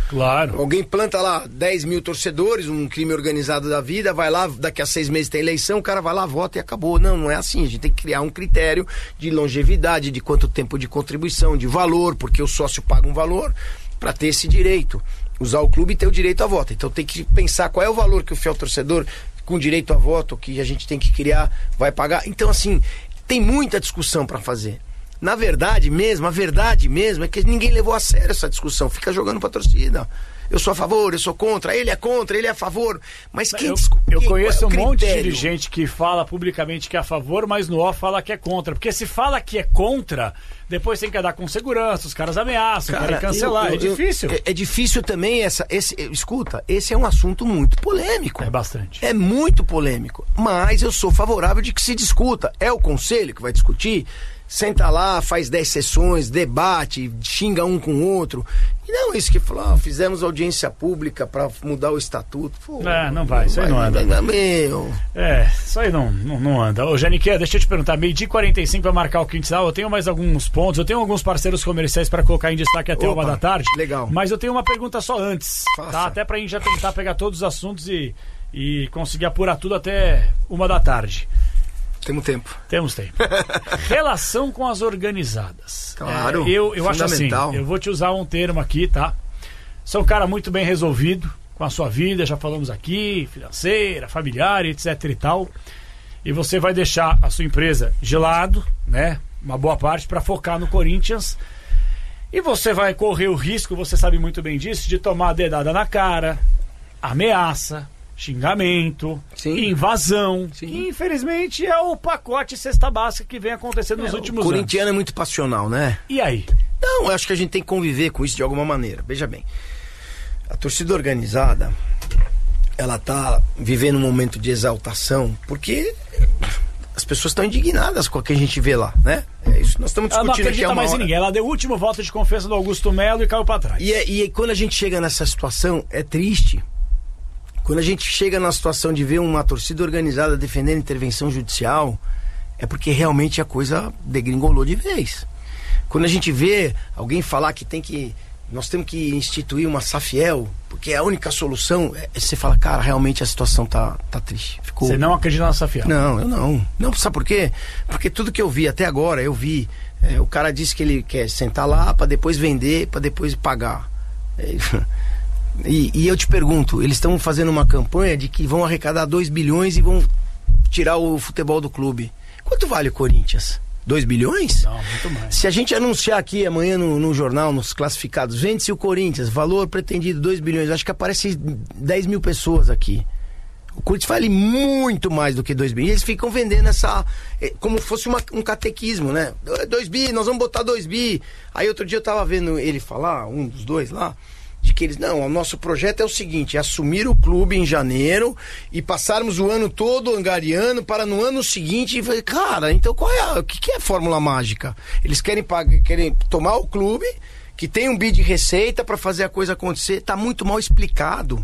Claro. Alguém planta lá 10 mil torcedores, um crime organizado da vida, vai lá, daqui a 6 meses tem eleição, o cara vai lá, vota e acabou. Não é assim. A gente tem que criar um critério de longevidade, de quanto tempo de contribuição, de valor, porque o sócio paga um valor para ter esse direito. Usar o clube e ter o direito a voto. Então tem que pensar qual é o valor que o fiel torcedor com direito a voto, que a gente tem que criar, vai pagar. Então, assim, tem muita discussão para fazer. Na verdade mesmo, a verdade mesmo é que ninguém levou a sério essa discussão. Fica jogando pra torcida. Eu sou a favor, eu sou contra, ele é a favor. Mas quem eu conheço um monte de dirigente que fala publicamente que é a favor, mas no off fala que é contra. Porque se fala que é contra, depois tem que andar com segurança, os caras ameaçam, querem cancelar. É difícil. É difícil também escuta, esse é um assunto muito polêmico. É bastante. É muito polêmico. Mas eu sou favorável de que se discuta. É o conselho que vai discutir. Senta lá, faz 10 sessões, debate, xinga um com o outro. E não isso que falou, fizemos audiência pública para mudar o estatuto. Pô, não vai, isso aí não anda. Meu. Isso aí não anda. Ô, Janiqueira, deixa eu te perguntar, 12h45 para marcar o quintal, eu tenho mais alguns pontos, eu tenho alguns parceiros comerciais para colocar em destaque até 1 da tarde. Legal. Mas eu tenho uma pergunta só antes, tá? Até pra gente já tentar pegar todos os assuntos e conseguir apurar tudo até 1 da tarde. Temos tempo. Relação com as organizadas. Claro. Eu acho assim, eu vou te usar um termo aqui, tá? Você é um cara muito bem resolvido com a sua vida, já falamos aqui, financeira, familiar, etc e tal. E você vai deixar a sua empresa de lado, né? Uma boa parte para focar no Corinthians. E você vai correr o risco, você sabe muito bem disso, de tomar dedada na cara, ameaça, xingamento, invasão. Sim. Que infelizmente é o pacote cesta básica que vem acontecendo nos últimos anos. O corintiano é muito passional, né? E aí? Não, eu acho que a gente tem que conviver com isso de alguma maneira. Veja bem, a torcida organizada, ela tá vivendo um momento de exaltação, porque as pessoas estão indignadas com o que a gente vê lá, né? É isso, nós estamos discutindo aqui há uma hora. Ela não acredita mais em ninguém, ela deu o último voto de confiança do Augusto Melo e caiu pra trás. E quando a gente chega nessa situação, é triste. Quando a gente chega na situação de ver uma torcida organizada defendendo intervenção judicial, é porque realmente a coisa degringolou de vez. Quando a gente vê alguém falar que nós temos que instituir uma Safiel, porque é a única solução, você fala, cara, realmente a situação tá triste. Você não acredita na Safiel? Não, eu não. Não, sabe por quê? Porque tudo que eu vi até agora, o cara disse que ele quer sentar lá para depois vender, para depois pagar. E eu te pergunto, eles estão fazendo uma campanha de que vão arrecadar 2 bilhões e vão tirar o futebol do clube. Quanto vale o Corinthians? 2 bilhões? Não, muito mais. Se a gente anunciar aqui amanhã no jornal, nos classificados, vende-se o Corinthians, valor pretendido 2 bilhões, acho que aparece 10 mil pessoas aqui. O Corinthians vale muito mais do que 2 bilhões. Eles ficam vendendo como fosse um catequismo, né? 2 bi, nós vamos botar 2 bi. Aí outro dia eu tava vendo ele falar, um dos dois lá, de que o nosso projeto é o seguinte, é assumir o clube em janeiro e passarmos o ano todo angariando para no ano seguinte, e falei, cara, então o que é a fórmula mágica? Eles querem tomar o clube, que tem um bi de receita para fazer a coisa acontecer, tá muito mal explicado.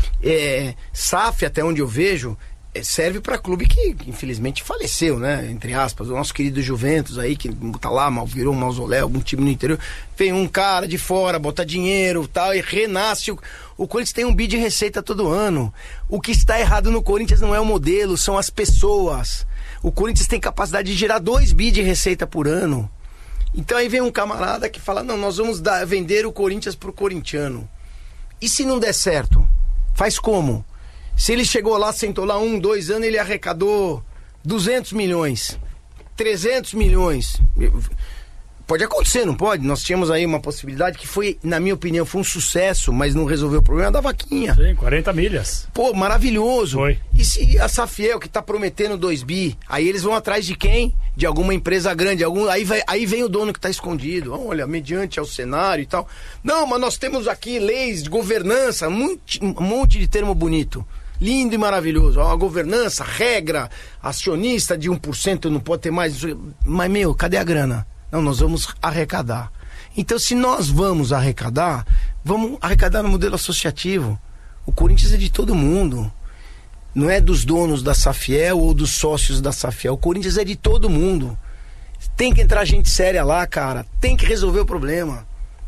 SAF, até onde eu vejo, serve para clube que infelizmente faleceu, né? Entre aspas, o nosso querido Juventus aí, que tá lá, virou um mausoléu, algum time no interior, vem um cara de fora, bota dinheiro tal, e renasce. O Corinthians tem um bi de receita todo ano. O que está errado no Corinthians não é o modelo, são as pessoas. O Corinthians tem capacidade de gerar 2 bi de receita por ano. Então aí vem um camarada que fala, não, nós vamos vender o Corinthians pro corintiano. E se não der certo? Faz como? Se ele chegou lá, sentou lá 1, 2 anos, ele arrecadou 200 milhões, 300 milhões. Pode acontecer, não pode? Nós tínhamos aí uma possibilidade que foi, na minha opinião, foi um sucesso, mas não resolveu o problema da vaquinha. Sim, 40 milhas. Pô, maravilhoso. Foi. E se a Safiel, que tá prometendo 2 bi, aí eles vão atrás de quem? De alguma empresa grande, aí vem o dono que tá escondido. Olha, mediante ao cenário e tal. Não, mas nós temos aqui leis de governança, um monte de termo bonito. Lindo e maravilhoso. A governança, regra, acionista de 1% não pode ter mais. Mas, cadê a grana? Não, nós vamos arrecadar. Então, se nós vamos arrecadar no modelo associativo. O Corinthians é de todo mundo. Não é dos donos da Safiel ou dos sócios da Safiel. O Corinthians é de todo mundo. Tem que entrar gente séria lá, cara. Tem que resolver o problema.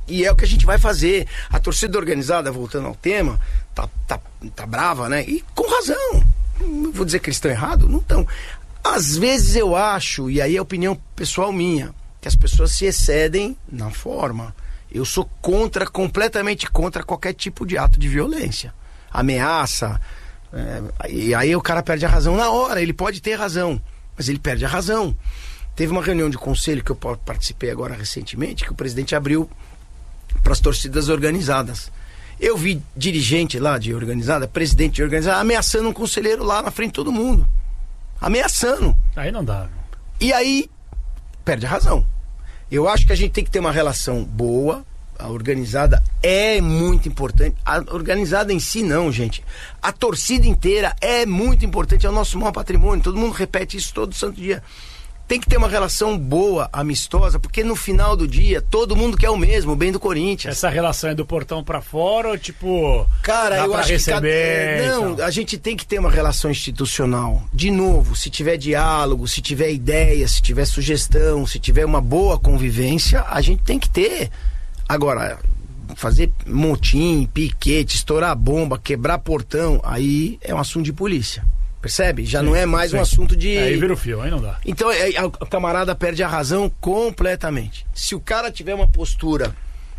E é o que a gente vai fazer. A torcida organizada, voltando ao tema, tá brava, né? E com razão. Não vou dizer que eles estão errados, não estão. Às vezes eu acho, e aí é opinião pessoal minha, que as pessoas se excedem na forma. Eu sou completamente contra qualquer tipo de ato de violência. Ameaça. E aí o cara perde a razão na hora. Ele pode ter razão, mas ele perde a razão. Teve uma reunião de conselho que eu participei agora recentemente, que o presidente abriu para as torcidas organizadas. Eu vi dirigente lá de organizada, presidente de organizada, ameaçando um conselheiro lá na frente de todo mundo. Ameaçando. Aí não dá. E aí, perde a razão. Eu acho que a gente tem que ter uma relação boa. A organizada é muito importante. A organizada em si não, gente. A torcida inteira é muito importante. É o nosso maior patrimônio. Todo mundo repete isso todo santo dia. Tem que ter uma relação boa, amistosa, porque no final do dia, todo mundo quer o mesmo, o bem do Corinthians. Essa relação é do portão pra fora ou tipo... Cara, eu acho receber, que... Não, a gente tem que ter uma relação institucional. De novo, se tiver diálogo, se tiver ideia, se tiver sugestão, se tiver uma boa convivência, a gente tem que ter. Agora, fazer motim, piquete, estourar bomba, quebrar portão, aí é um assunto de polícia. Percebe? Já não é mais um assunto de... Aí vira o fio, aí não dá. Então a camarada perde a razão completamente. Se o cara tiver uma postura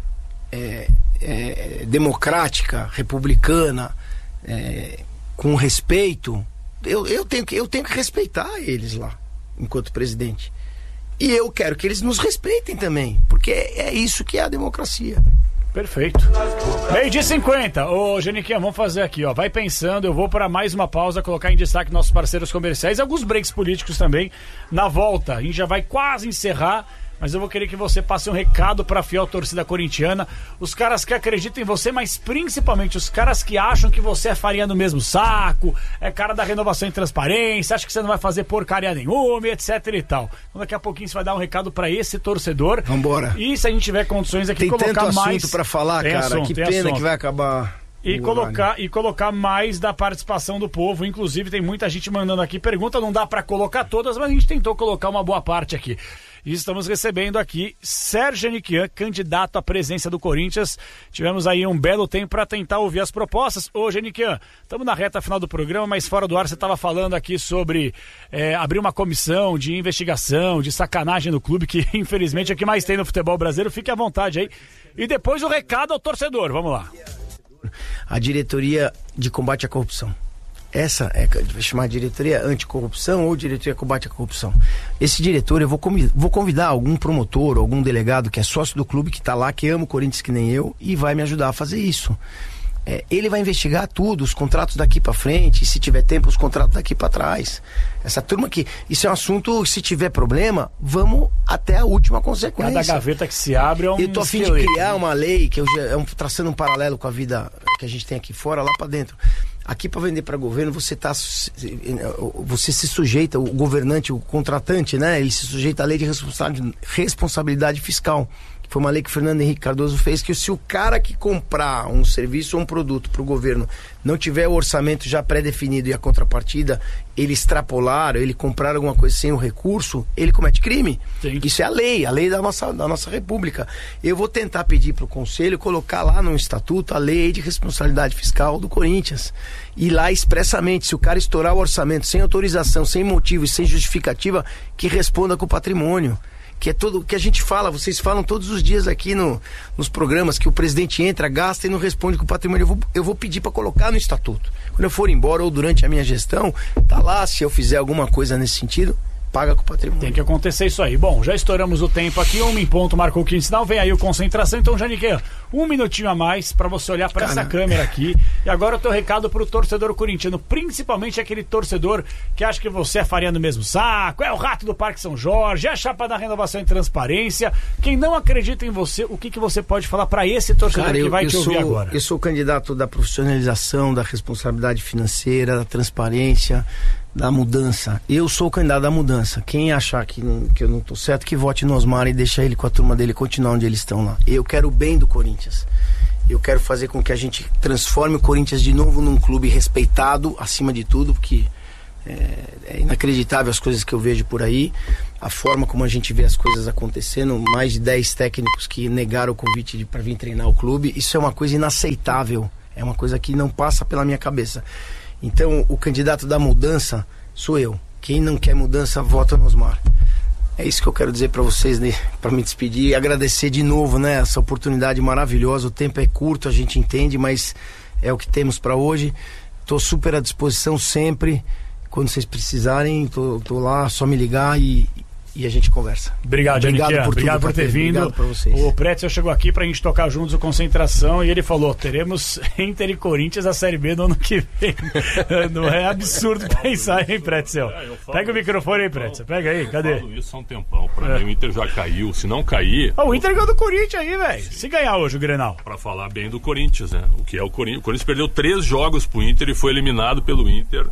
democrática, republicana, com respeito, eu tenho que respeitar eles lá, enquanto presidente. E eu quero que eles nos respeitem também, porque é isso que é a democracia. Perfeito. 12h50. Ô, Geniquinha, vamos fazer aqui, ó. Vai pensando, eu vou para mais uma pausa, colocar em destaque nossos parceiros comerciais e alguns breaks políticos também. Na volta, a gente já vai quase encerrar, mas eu vou querer que você passe um recado para a fiel torcida corintiana. Os caras que acreditam em você, mas principalmente os caras que acham que você é farinha no mesmo saco, é cara da renovação e transparência, acha que você não vai fazer porcaria nenhuma, etc e tal. Então daqui a pouquinho você vai dar um recado para esse torcedor. Vambora. E se a gente tiver condições aqui, tem colocar tanto mais... assunto para falar, cara. Assunto, que pena assunto. Que vai acabar... E colocar mais da participação do povo. Inclusive tem muita gente mandando aqui pergunta, não dá para colocar todas, mas a gente tentou colocar uma boa parte aqui. E estamos recebendo aqui Sérgio Geniquian, candidato à presidência do Corinthians. Tivemos aí um belo tempo para tentar ouvir as propostas. Ô Geniquian, estamos na reta final do programa, mas fora do ar você estava falando aqui sobre abrir uma comissão de investigação, de sacanagem no clube, que infelizmente é o que mais tem no futebol brasileiro. Fique à vontade aí. E depois o recado ao torcedor, vamos lá. A diretoria de combate à corrupção. Essa vai chamar diretoria anticorrupção ou diretoria combate à corrupção. Esse diretor, eu vou convidar algum promotor, algum delegado que é sócio do clube, que está lá, que ama o Corinthians que nem eu, e vai me ajudar a fazer isso. Ele vai investigar tudo, os contratos daqui para frente, e se tiver tempo, os contratos daqui para trás. Essa turma aqui, isso é um assunto, se tiver problema, vamos até a última consequência. Cada gaveta que se abre é um... Eu tô a fim de criar uma lei, que traçando um paralelo com a vida que a gente tem aqui fora, lá para dentro. Aqui para vender para governo, você se sujeita, o governante, o contratante, né? Ele se sujeita à lei de responsabilidade fiscal. Foi uma lei que o Fernando Henrique Cardoso fez, que se o cara que comprar um serviço ou um produto para o governo não tiver o orçamento já pré-definido e a contrapartida, ele extrapolar, ele comprar alguma coisa sem o recurso, ele comete crime. Sim. Isso é a lei da nossa república. Eu vou tentar pedir para o conselho colocar lá no estatuto a lei de responsabilidade fiscal do Corinthians. E lá expressamente, se o cara estourar o orçamento sem autorização, sem motivo e sem justificativa, que responda com o patrimônio. Que é tudo que a gente fala, vocês falam todos os dias aqui nos programas, que o presidente entra, gasta e não responde com o patrimônio. Eu vou pedir para colocar no estatuto. Quando eu for embora ou durante a minha gestão, tá lá, se eu fizer alguma coisa nesse sentido, paga com o patrimônio. Tem que acontecer isso aí. Bom, já estouramos o tempo aqui, 1 em ponto, marcou o quinto sinal, vem aí o concentração. Então, Geniquian, 1 minutinho a mais para você olhar para essa câmera aqui. E agora o teu recado pro torcedor corintiano, principalmente aquele torcedor que acha que você é farinha no mesmo saco, é o rato do Parque São Jorge, é a chapa da renovação e transparência. Quem não acredita em você, o que você pode falar para esse torcedor que vai te ouvir agora? Eu sou o candidato da profissionalização, da responsabilidade financeira, da transparência, da mudança. Eu sou o candidato da mudança. Quem achar que eu não tô certo, que vote no Osmar e deixa ele com a turma dele continuar onde eles estão lá. Eu quero o bem do Corinthians. Eu quero fazer com que a gente transforme o Corinthians de novo num clube respeitado, acima de tudo, porque É inacreditável as coisas que eu vejo por aí, a forma como a gente vê as coisas acontecendo, mais de 10 técnicos que negaram o convite para vir treinar o clube. Isso é uma coisa inaceitável, é uma coisa que não passa pela minha cabeça. Então o candidato da mudança sou eu. Quem não quer mudança, vota no Osmar. É isso que eu quero dizer para vocês, né, para me despedir e agradecer de novo, né, essa oportunidade maravilhosa. O tempo é curto, a gente entende, mas é o que temos para hoje. Estou super à disposição sempre. Quando vocês precisarem, tô lá, só me ligar e a gente conversa. Obrigado por ter vindo. Obrigado pra vocês. O Pretzel chegou aqui pra gente tocar juntos o Concentração e ele falou, teremos Inter e Corinthians a Série B no ano que vem. Não é absurdo pensar, hein, Pretzel? Pega o microfone aí, Pretzel. Pega aí, cadê? Eu falo isso há um tempão. Pra mim o Inter já caiu. Se não cair... O Inter ganhou do Corinthians aí, velho. Se ganhar hoje o Grenal. Pra falar bem do Corinthians, né? O que é o Corinthians? O Corinthians perdeu 3 jogos pro Inter e foi eliminado pelo Inter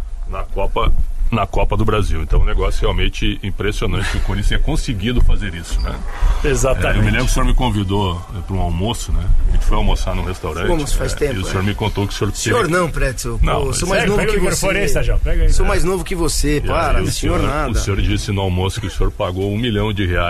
na Copa do Brasil. Então, um negócio realmente impressionante que o Corinthians tenha conseguido fazer isso, né? Exatamente. Eu me lembro que o senhor me convidou para um almoço, né? A gente foi almoçar num restaurante. Fomos, faz tempo. E o senhor me contou que o senhor... Senhor não, Pretzel. Não, sou mais novo que você. Pega aí. Sou mais novo que você, para, o senhor nada. O senhor disse no almoço que o senhor pagou R$1 milhão.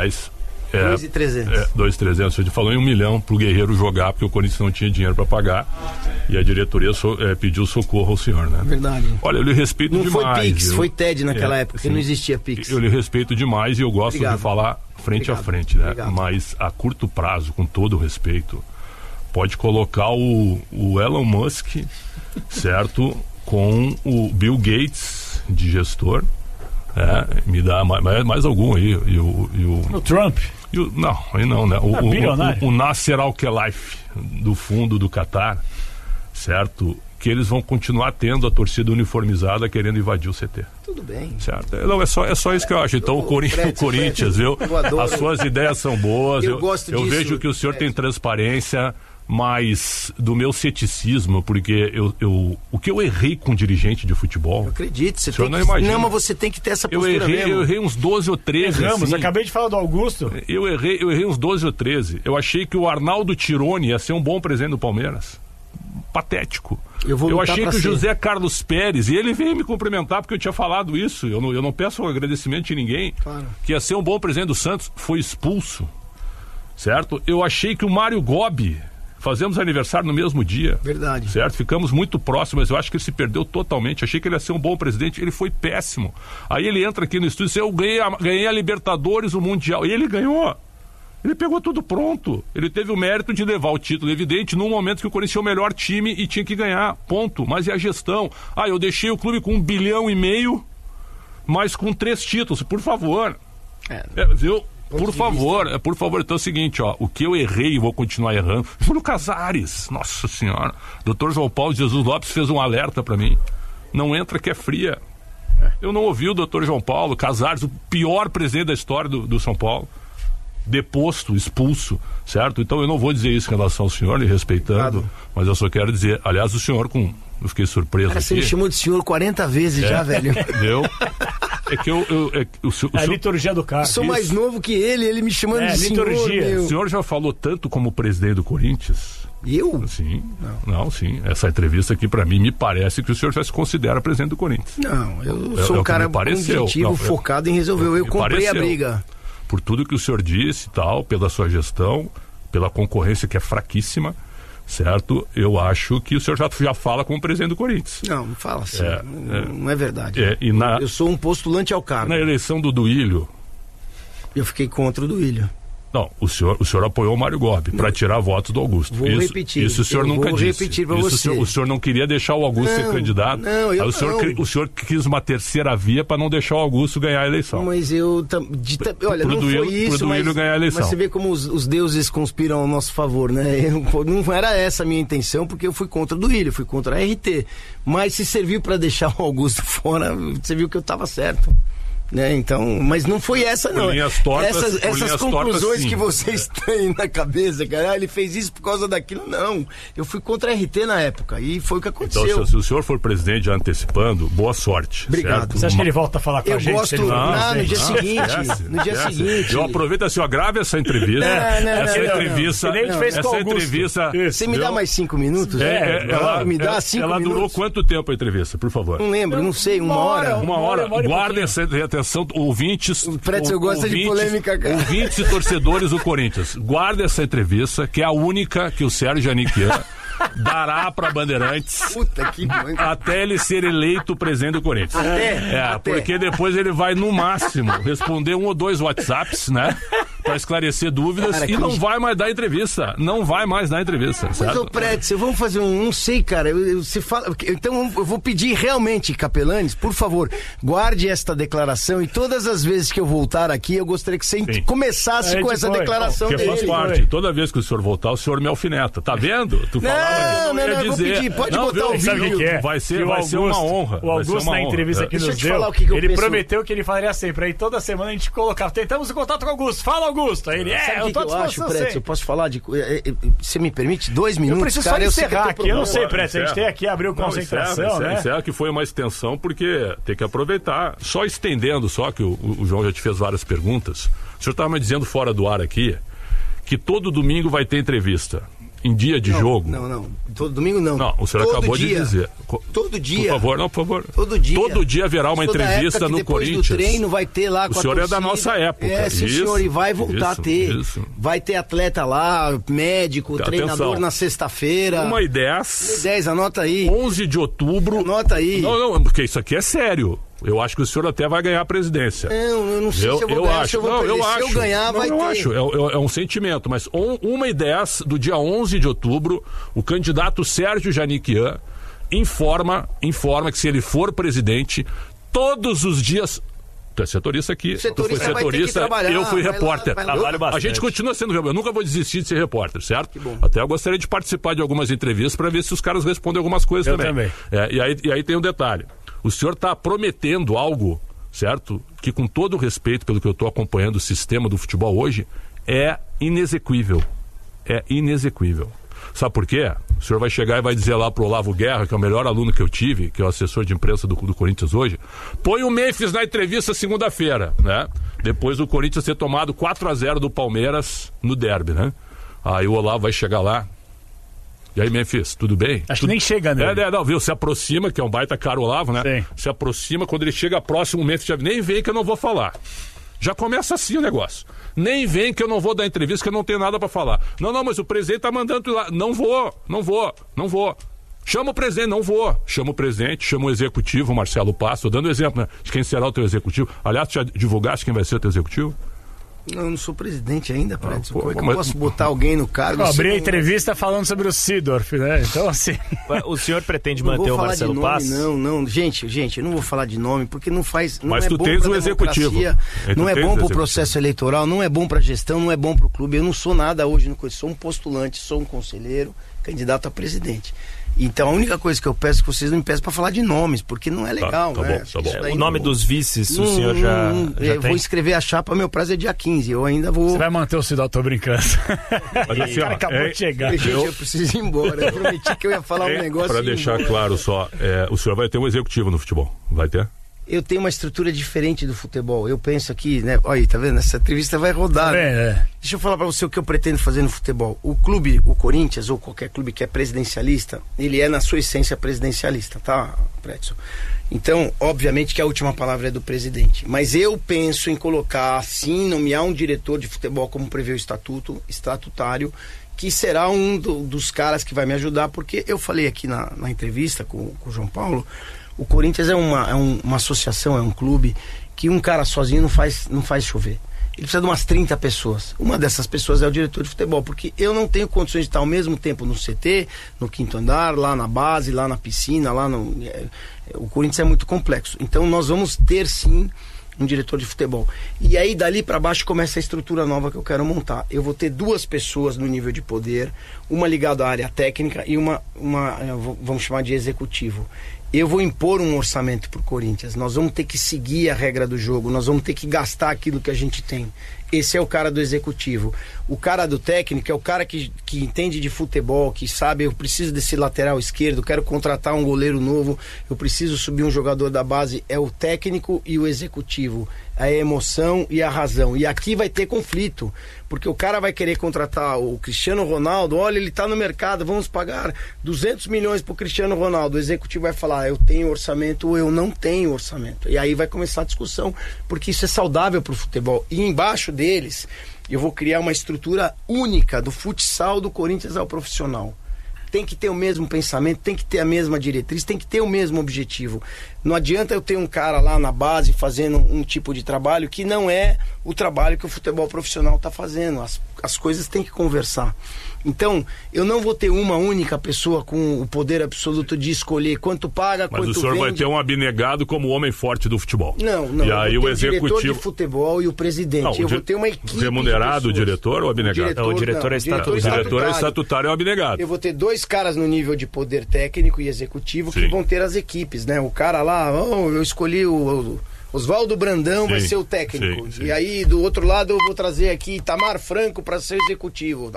2.300. 2.300. A gente falou em 1 milhão pro Guerreiro jogar, porque o Corinthians não tinha dinheiro para pagar. E a diretoria pediu socorro ao senhor, né? Verdade. Olha, eu lhe respeito não demais. Não foi Pix, viu? foi TED naquela época, que não existia Pix. Eu lhe respeito demais e eu gosto de falar frente a frente, né? Obrigado. Mas a curto prazo, com todo o respeito, pode colocar o Elon Musk, certo? Com o Bill Gates de gestor. Me dá mais algum aí. O Trump? Não, aí não, né? O Nasser Al-Khelaifi, do fundo do Catar, certo? Que eles vão continuar tendo a torcida uniformizada querendo invadir o CT. Tudo bem. Certo? Não, é só isso que eu acho. Então, o Corinthians, viu? As suas ideias são boas. Eu vejo que o senhor tem transparência, mas do meu ceticismo, porque o que eu errei com dirigente de futebol... Eu acredito, você tem que... Não, mas você tem que ter essa postura eu errei uns 12 ou 13. Erramos, assim. Acabei de falar do Augusto. Eu errei uns 12 ou 13. Eu achei que o Arnaldo Tironi ia ser um bom presidente do Palmeiras. Patético. Eu achei que o José Carlos Pérez, e ele veio me cumprimentar porque eu tinha falado isso, eu não peço um agradecimento de ninguém, claro, que ia ser um bom presidente do Santos, foi expulso, certo? Eu achei que o Mário Gobi, fazemos aniversário no mesmo dia. Verdade. Certo? Ficamos muito próximos, mas eu acho que ele se perdeu totalmente. Achei que ele ia ser um bom presidente, ele foi péssimo. Aí ele entra aqui no estúdio e diz, eu ganhei a Libertadores, o Mundial, e ele ganhou. Ele pegou tudo pronto. Ele teve o mérito de levar o título, evidente, num momento que o Corinthians tinha o melhor time e tinha que ganhar, ponto. Mas e a gestão? Eu deixei o clube com 1,5 bilhão, mas com 3 títulos, por favor. Viu? Por favor. Então é o seguinte, o que eu errei e vou continuar errando, Júlio Casares, nossa senhora, Dr. João Paulo de Jesus Lopes fez um alerta pra mim, não entra que é fria. Eu não ouvi o Dr. João Paulo Casares, o pior presidente da história do São Paulo, deposto, expulso, certo? Então eu não vou dizer isso em relação ao senhor, lhe respeitando, mas eu só quero dizer, aliás, o senhor eu fiquei surpreso aqui. Você me chamou de senhor 40 vezes já, velho. Entendeu? É que a liturgia do cara. Sou mais novo que ele me chamando de liturgia. Senhor. O senhor já falou tanto como presidente do Corinthians? Eu? Sim. Não, sim. Essa entrevista aqui, pra mim, me parece que o senhor já se considera presidente do Corinthians. Não, eu sou um cara objetivo, focado em resolver. Eu comprei a briga. Por tudo que o senhor disse e tal, pela sua gestão, pela concorrência que é fraquíssima, certo? Eu acho que o senhor já fala como presidente do Corinthians. Não fala assim. Não é verdade. Eu sou um postulante ao cargo. Na eleição do Duílio... Eu fiquei contra o Duílio. Não, o senhor apoiou o Mário Gobi para tirar votos do Augusto. Vou repetir. Isso o senhor nunca disse. Vou repetir para você. O senhor não queria deixar o Augusto ser candidato. O senhor quis uma terceira via para não deixar o Augusto ganhar a eleição. Mas olha, não foi isso, pro Duílio ganhar a eleição. Mas você vê como os deuses conspiram ao nosso favor, né? Não era essa a minha intenção, porque eu fui contra o Duílio, fui contra a RT. Mas se serviu para deixar o Augusto fora, você viu que eu estava certo. Né? Então, mas não foi essa, não. Essas conclusões que vocês têm na cabeça, cara, ele fez isso por causa daquilo, não. Eu fui contra a RT na época e foi o que aconteceu. Então, se o senhor for presidente já antecipando, boa sorte. Obrigado. Certo? Você acha que ele volta a falar com a gente? No dia seguinte. Eu aproveito assim, ó, grave essa entrevista. Essa entrevista. Você me dá mais 5 minutos? Me dá 5 minutos. Ela durou quanto tempo a entrevista, por favor? Não lembro, não sei, uma hora. Guarda essa atenção, ouvintes. O Pretzel gosta de polêmica, cara. Ouvintes e torcedores do Corinthians. Guarda essa entrevista, que é a única que o Sérgio Janiquian dará para Bandeirantes. Puta que até ele ser eleito presidente do Corinthians. Até. Porque depois ele vai, no máximo, responder 1 ou 2 WhatsApps, né? Pra esclarecer dúvidas, cara, e não vai mais dar entrevista. Não vai mais dar entrevista. Mas, ô Pretzel, vamos fazer não sei, cara. Você fala. Então eu vou pedir realmente, Capelanes, por favor, guarde esta declaração e todas as vezes que eu voltar aqui, eu gostaria que você começasse com essa declaração dele. Faz parte. Toda vez que o senhor voltar, o senhor me alfineta. Tá vendo? Tu falava não, eu vou pedir. Pode botar o vídeo. Vai ser uma honra. O Augusto, na entrevista que nos deu, ele prometeu que ele faria sempre. Aí toda semana a gente colocava. Tentamos o contato com o Augusto. Fala, Augusto. Aí ele, eu tô à disposição. Eu posso falar de... Você me permite 2 minutos? Eu preciso só encerrar aqui. Eu não sei, Pretzel. A gente tem aqui, abriu concentração, né? Encerra que foi uma extensão, porque tem que aproveitar. Só estendendo, que o João já te fez várias perguntas. O senhor estava me dizendo fora do ar aqui que todo domingo vai ter entrevista. Em dia de jogo. Não. Todo domingo não. Não, o senhor acabou de dizer. Todo dia. Por favor. Todo dia. Todo dia haverá uma entrevista no Corinthians. Do treino vai ter lá com o senhor é da nossa época. Sim, senhor, e vai voltar a ter. Vai ter atleta lá, médico, treinador na sexta-feira. 1h10. 1h10, anota aí. 11 de outubro. Anota aí. Não, porque isso aqui é sério. Eu acho que o senhor até vai ganhar a presidência. Eu não sei se eu vou ganhar, se eu vou perder. Se eu ganhar, vai ter. Acho. É um sentimento, mas 1h10 do dia 11 de outubro, o candidato Sérgio Janiquian informa que se ele for presidente, todos os dias... Tu é setorista aqui, tu foi setorista, eu fui repórter. A gente continua sendo repórter, eu nunca vou desistir de ser repórter, certo? Até eu gostaria de participar de algumas entrevistas para ver se os caras respondem algumas coisas também. E aí tem um detalhe. O senhor está prometendo algo, certo? Que, com todo o respeito pelo que eu estou acompanhando o sistema do futebol hoje, é inexequível. É inexequível. Sabe por quê? O senhor vai chegar e vai dizer lá pro Olavo Guerra, que é o melhor aluno que eu tive, que é o assessor de imprensa do Corinthians hoje, põe o Memphis na entrevista segunda-feira, né? Depois do Corinthians ter tomado 4-0 do Palmeiras no derby, né? Aí o Olavo vai chegar lá. E aí, Memphis, tudo bem? Acho que nem chega, né? Não, viu? Se aproxima, que é um baita caro Olavo, né? Sim. Se aproxima, quando ele chega próximo, o Memphis já nem vem que eu não vou falar. Já começa assim o negócio. Nem vem que eu não vou dar entrevista, que eu não tenho nada pra falar. Não, mas o presidente tá mandando tu ir lá. Não vou. Chama o presidente, não vou. Chama o presidente, chama o executivo, o Marcelo Passo. Tô dando exemplo, né? De quem será o teu executivo. Aliás, tu já divulgaste quem vai ser o teu executivo? Eu não sou presidente ainda, Pretzel. Como é que eu posso botar alguém no cargo? Eu abri a entrevista falando sobre o Sidorf, né? Então, assim... O senhor pretende manter o Marcelo Passo? Não. Gente, eu não vou falar de nome, porque não faz... Não Mas é tu bom tens o executivo. Não é bom pro processo eleitoral, não é bom pra gestão, não é bom pro clube. Eu não sou nada hoje, sou um postulante, sou um conselheiro, candidato a presidente. Então a única coisa que eu peço é que vocês não me peçam para falar de nomes, porque não é legal, né? Tá bom. O nome dos vices, o senhor já eu tem? Vou escrever a chapa, meu prazo é dia 15, eu ainda vou... Você vai manter o Cidadão, tô brincando. Mas assim, o cara acabou de chegar. Gente, eu preciso ir embora, eu prometi que eu ia falar um negócio. Para deixar claro só, o senhor vai ter um executivo no futebol, vai ter? Eu tenho uma estrutura diferente do futebol. Eu penso aqui, né? Olha aí, tá vendo? Essa entrevista vai rodar. Deixa eu falar pra você o que eu pretendo fazer no futebol. O clube, o Corinthians, ou qualquer clube que é presidencialista, ele é na sua essência presidencialista, tá, Pretzel? Então, obviamente que a última palavra é do presidente. Mas eu penso em colocar, sim, nomear um diretor de futebol, como prevê o estatutário, que será um dos caras que vai me ajudar, porque eu falei aqui na entrevista com o João Paulo. O Corinthians é uma associação, é um clube que um cara sozinho não faz chover. Ele precisa de umas 30 pessoas. Uma dessas pessoas é o diretor de futebol, porque eu não tenho condições de estar ao mesmo tempo no CT, no quinto andar, lá na base, lá na piscina, o Corinthians é muito complexo. Então nós vamos ter sim um diretor de futebol. E aí dali para baixo começa a estrutura nova que eu quero montar. Eu vou ter 2 pessoas no nível de poder, uma ligada à área técnica e uma vamos chamar de executivo. eu vou impor um orçamento pro Corinthians. Nós vamos ter que seguir a regra do jogo, nós vamos ter que gastar aquilo que a gente tem. Esse é o cara do executivo. O cara do técnico é o cara que entende de futebol, que sabe, eu preciso desse lateral esquerdo, quero contratar um goleiro novo, eu preciso subir um jogador da base. É o técnico e o executivo, a emoção e a razão. E aqui vai ter conflito, porque o cara vai querer contratar o Cristiano Ronaldo. Olha, ele tá no mercado, vamos pagar 200 milhões pro Cristiano Ronaldo. O executivo vai falar, eu tenho orçamento ou eu não tenho orçamento. E aí vai começar a discussão, porque isso é saudável pro futebol. E embaixo deles, eu vou criar uma estrutura única do futsal do Corinthians ao profissional. Tem que ter o mesmo pensamento, tem que ter a mesma diretriz, tem que ter o mesmo objetivo. Não adianta eu ter um cara lá na base fazendo um tipo de trabalho que não é o trabalho que o futebol profissional está fazendo. As coisas têm que conversar. Então, eu não vou ter uma única pessoa com o poder absoluto de escolher quanto paga, quanto vende. Mas o senhor vai ter um abnegado como homem forte do futebol. Não. E aí o executivo... diretor de futebol e o presidente. Não, eu vou ter uma equipe. Remunerado o diretor ou abnegado? O diretor é estatutário. O diretor é estatutário e abnegado. Eu vou ter 2 caras no nível de poder técnico e executivo que vão ter as equipes, né? O cara lá, eu escolhi o Oswaldo Brandão, vai ser o técnico. E aí, do outro lado, eu vou trazer aqui Itamar Franco para ser executivo.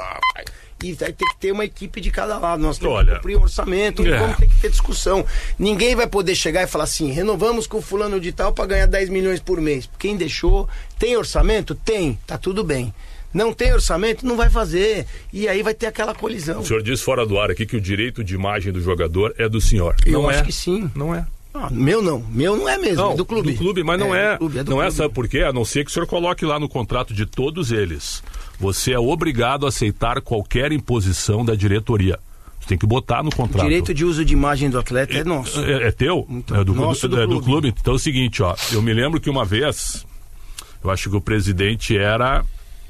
E vai ter que ter uma equipe de cada lado. Nós temos que cumprir um orçamento, vamos ter que ter discussão. Ninguém vai poder chegar e falar assim, renovamos com o fulano de tal para ganhar 10 milhões por mês. Quem deixou, tem orçamento? Tem, tá tudo bem. Não tem orçamento, não vai fazer. E aí vai ter aquela colisão. O senhor disse fora do ar aqui que o direito de imagem do jogador é do senhor. Eu acho que sim. Não é. Meu não é mesmo, não, é do clube. Do clube, mas não é. Não é, sabe por quê? A não ser que o senhor coloque lá no contrato de todos eles. Você é obrigado a aceitar qualquer imposição da diretoria. Você tem que botar no contrato. O direito de uso de imagem do atleta é nosso. É teu? Então, é do clube. Então é o seguinte, eu me lembro que uma vez, eu acho que o presidente era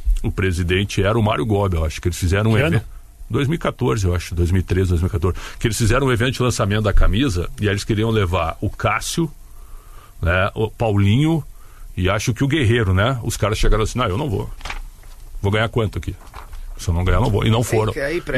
o Mário Gobi, eu acho que eles fizeram um evento. 2014, eu acho, 2013, 2014, que eles fizeram um evento de lançamento da camisa e aí eles queriam levar o Cássio, né, o Paulinho e acho que o Guerreiro, né? Os caras chegaram assim, eu não vou. Vou ganhar quanto aqui? Se eu não ganhar, não vou. E não foram.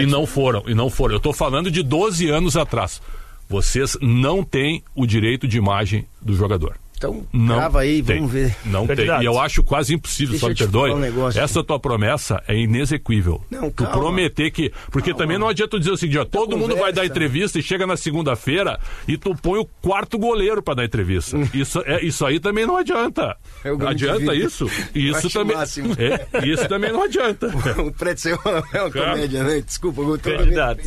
E não foram. Eu tô falando de 12 anos atrás. Vocês não têm o direito de imagem do jogador. Então, grava aí, vamos ver. Não tem. E eu acho quase impossível, só me perdoe. Essa tua promessa é inexequível. Não, tu prometer que... Porque também não adianta tu dizer o seguinte, todo mundo vai dar entrevista e chega na segunda-feira e tu põe o quarto goleiro pra dar entrevista. Isso aí também não adianta. Adianta isso? Isso também... isso também não adianta. O Pretzel é uma comédia, né? Desculpa, eu tô candidato.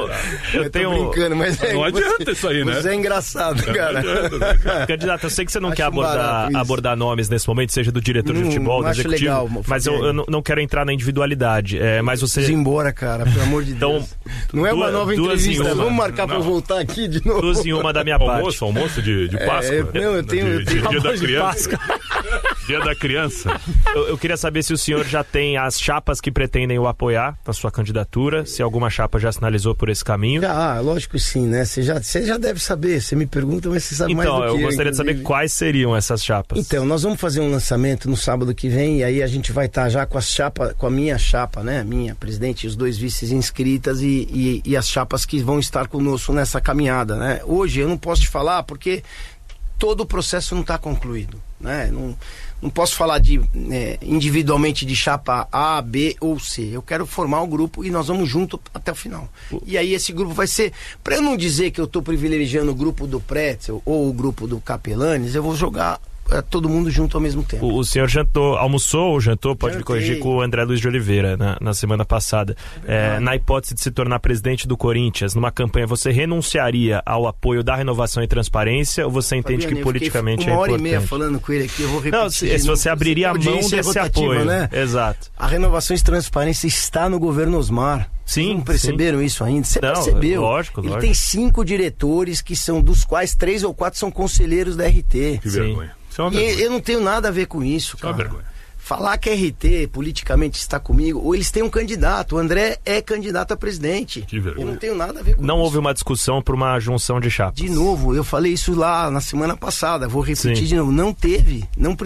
Eu tô brincando, mas não adianta isso aí, né? Você é engraçado, cara. Candidato, eu sei que você não quer abordar nomes nesse momento, seja do diretor de futebol, do executivo, legal, mas eu não quero entrar na individualidade. Mas você... Vamos embora, cara, pelo amor de Deus. Não é uma nova entrevista, vamos marcar pra eu voltar aqui de novo. 2 em 1 da minha parte. Almoço de Páscoa. Eu tenho dia da criança. Páscoa. Dia da criança. Eu queria saber se o senhor já tem as chapas que pretendem o apoiar na sua candidatura, se alguma chapa já sinalizou por esse caminho. Lógico que sim, né? Você já deve saber, você me pergunta, mas você sabe mais do que eu. Então, eu gostaria de saber quais seriam essas chapas. Então, nós vamos fazer um lançamento no sábado que vem, e aí a gente vai estar já com a minha chapa, né? Minha presidente e os 2 vices inscritas e as chapas que vão estar conosco nessa caminhada, né? Hoje eu não posso te falar porque todo o processo não está concluído, né? Não posso falar individualmente de chapa A, B ou C. Eu quero formar um grupo e nós vamos junto até o final. E aí esse grupo vai ser... Para eu não dizer que eu estou privilegiando o grupo do Pretzel ou o grupo do Capelanes, eu vou jogar todo mundo junto ao mesmo tempo. O senhor almoçou ou jantou, pode me corrigir, com o André Luiz de Oliveira na semana passada. Na hipótese de se tornar presidente do Corinthians, numa campanha, você renunciaria ao apoio da renovação e transparência ou você entende que politicamente é importante? 1h30 falando com ele aqui, eu vou repetir. Não, se você abriria a mão desse apoio, né? Exato. A renovação e transparência está no governo Osmar. Sim, não perceberam isso ainda? Você percebeu? Lógico. Ele tem 5 diretores, dos quais 3 ou 4 são conselheiros da RT. Que vergonha. E eu não tenho nada a ver com isso, cara. Falar que a RT politicamente está comigo, ou eles têm um candidato, o André é candidato a presidente. Que vergonha. Eu não tenho nada a ver com isso. Não houve uma discussão por uma junção de chapas. De novo, eu falei isso lá na semana passada, vou repetir de novo. Não teve.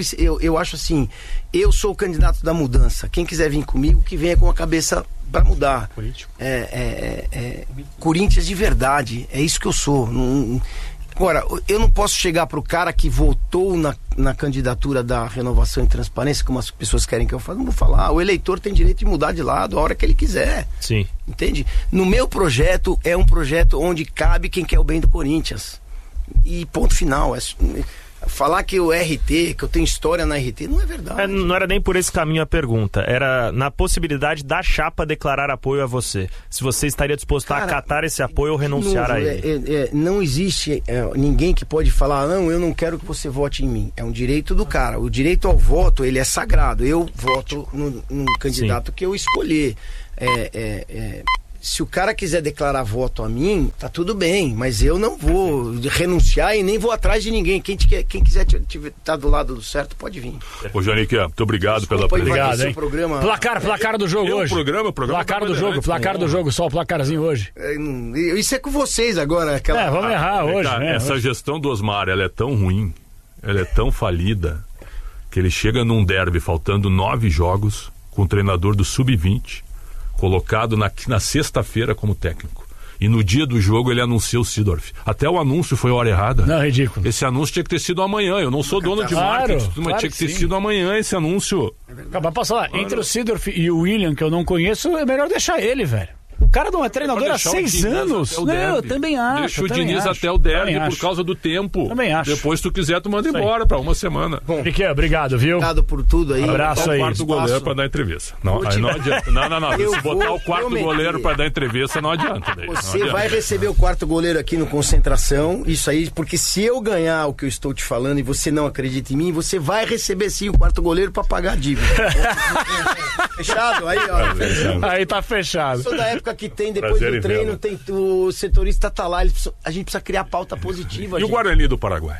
Eu acho assim, eu sou o candidato da mudança. Quem quiser vir comigo, que venha com a cabeça para mudar. Político. Corinthians de verdade, é isso que eu sou. Agora, eu não posso chegar pro cara que votou na candidatura da Renovação e Transparência, como as pessoas querem que eu fale, não vou falar. O eleitor tem direito de mudar de lado a hora que ele quiser. Sim. Entende? No meu projeto, é um projeto onde cabe quem quer o bem do Corinthians. E ponto final. Falar que o RT, que eu tenho história na RT, não é verdade. Não era nem por esse caminho a pergunta. Era na possibilidade da chapa declarar apoio a você. Se você estaria disposto a acatar esse apoio ou renunciar a ele. Não existe ninguém que pode falar, não, eu não quero que você vote em mim. É um direito do cara. O direito ao voto, ele é sagrado. Eu voto no candidato que eu escolher. Se o cara quiser declarar voto a mim, tá tudo bem, mas eu não vou renunciar e nem vou atrás de ninguém. Quem quiser estar do lado do certo, pode vir. Ô, Janique, muito obrigado pela presença. Obrigado, hein? Programa... Placar do jogo hoje. Placar do jogo, só o placarzinho hoje. Isso é com vocês agora. Vamos errar hoje. Essa gestão do Osmar, ela é tão ruim, ela é tão falida, que ele chega num derby faltando 9 jogos, com o treinador do Sub-20, colocado na sexta-feira como técnico. E no dia do jogo ele anunciou o Seedorf. Até o anúncio foi a hora errada. Não, ridículo. Esse anúncio tinha que ter sido amanhã. Eu não sou dono de marketing, mas tinha que ter sido amanhã esse anúncio. Posso falar, entre o Seedorf e o William, que eu não conheço, é melhor deixar ele, velho. O cara não é treinador há 6 anos. Não, eu também acho. Deixa o Diniz até o derby por causa do tempo. Também acho. Depois, se tu quiser, tu manda embora pra uma semana. Bom, obrigado, viu? Obrigado por tudo aí. Abraço aí. O quarto goleiro pra dar entrevista. Não adianta. Não. Se botar o quarto goleiro pra dar entrevista, não adianta. Você vai receber o quarto goleiro aqui no Concentração. Isso aí, porque se eu ganhar o que eu estou te falando e você não acredita em mim, você vai receber sim o quarto goleiro pra pagar a dívida. Fechado? Aí, ó. Aí tá fechado. Sou da época que tem depois do treino, tem o setorista tá lá, a gente precisa criar pauta positiva. E o Guarani do Paraguai?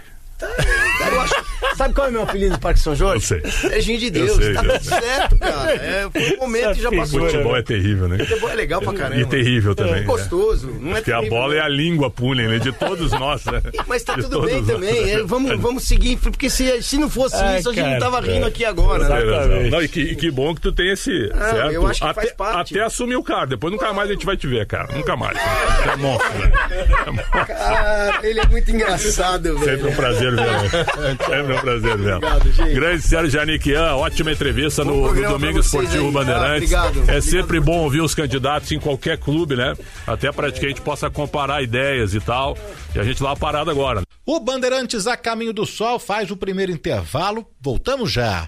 Sabe qual é o meu apelido do Parque São Jorge? Eu sei. Serginho de Deus. Tá tudo certo, cara. Foi um momento que já passou. O futebol é terrível, né? O futebol é legal pra caramba. E terrível também. É gostoso. Não é porque a bola é a língua pulha, né? De todos nós, né? Mas tá tudo bem também. Vamos seguir, porque se não fosse isso, a gente não tava rindo aqui agora. Né? Não, e que bom que tu tem esse. Certo? Eu acho que faz parte. Até assumir o cara. Depois nunca mais a gente vai te ver, cara. Nunca mais. É monstro, né? Cara, ele é muito engraçado, velho. Sempre um prazer ver. Sempre um prazer mesmo. Grande Sérgio Janiquian, ótima entrevista no Domingo Esportivo Bandeirantes. É sempre bom ouvir os candidatos em qualquer clube, né? Até para que a gente possa comparar ideias e tal. E a gente lá parado agora. O Bandeirantes a Caminho do Sol faz o primeiro intervalo. Voltamos já.